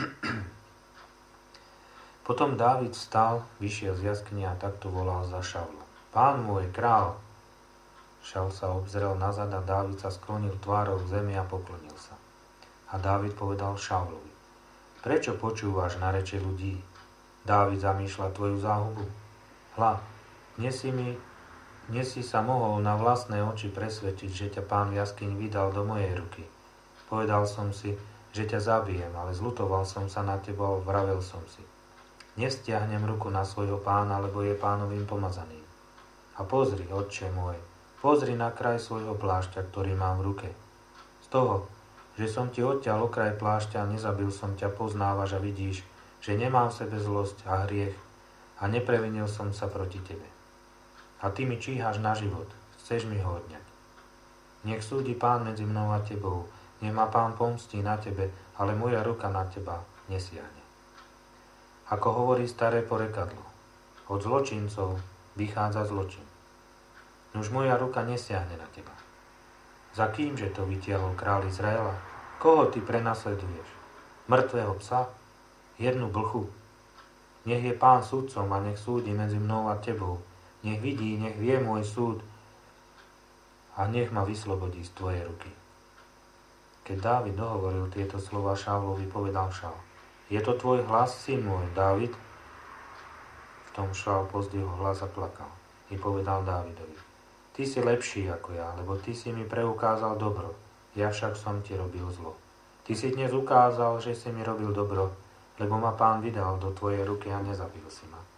Potom Dávid vstal, vyšiel z jaskyne a takto volal za Šaulom: Pán môj, král! Šaul sa obzrel nazad a Dávid sa sklonil tvárou k zemi a poklonil sa. A Dávid povedal Šaulovi: Prečo počúvaš na reče ľudí? Dávid zamýšľa tvoju záhubu. Hľa, dnes si mi Dnes si sa mohol na vlastné oči presvedčiť, že ťa pán v jaskyni vydal do mojej ruky. Povedal som si, že ťa zabijem, ale zľutoval som sa na teba a vravel som si: Nestiahnem ruku na svojho pána, lebo je pánovým pomazaným. A pozri, otče môj, pozri na kraj svojho plášťa, ktorý mám v ruke. Z toho, že som ti odťal okraj plášťa a nezabil som ťa, poznávaš a vidíš, že nemám v sebe zlosť a hriech a neprevinil som sa proti tebe. A ty mi číhaš na život, chceš mi ho odňať. Nech súdi pán medzi mnou a tebou, nech ma pán pomstí na tebe, ale moja ruka na teba nesiahne. Ako hovorí staré porekadlo: Od zločincov vychádza zločin. Nuž moja ruka nesiahne na teba. Za kýmže to vytiahol kráľ Izraela? Koho ty prenasleduješ? Mŕtvého psa? Jednu blchu? Nech je pán sudcom a nech súdi medzi mnou a tebou. Nech vidí, nech vie môj súd a nech ma vyslobodí z tvojej ruky. Keď Dávid dohovoril tieto slova Šaulovi, povedal Šaul: Je to tvoj hlas, syn môj, Dávid? V tom Šaul pozdvihol hlas a plakal. I povedal Dávidovi: Ty ty si lepší ako ja, lebo ty si mi preukázal dobro, ja však som ti robil zlo. Ty si dnes ukázal, že si mi robil dobro, lebo ma Pán vydal do tvojej ruky a nezabil si ma.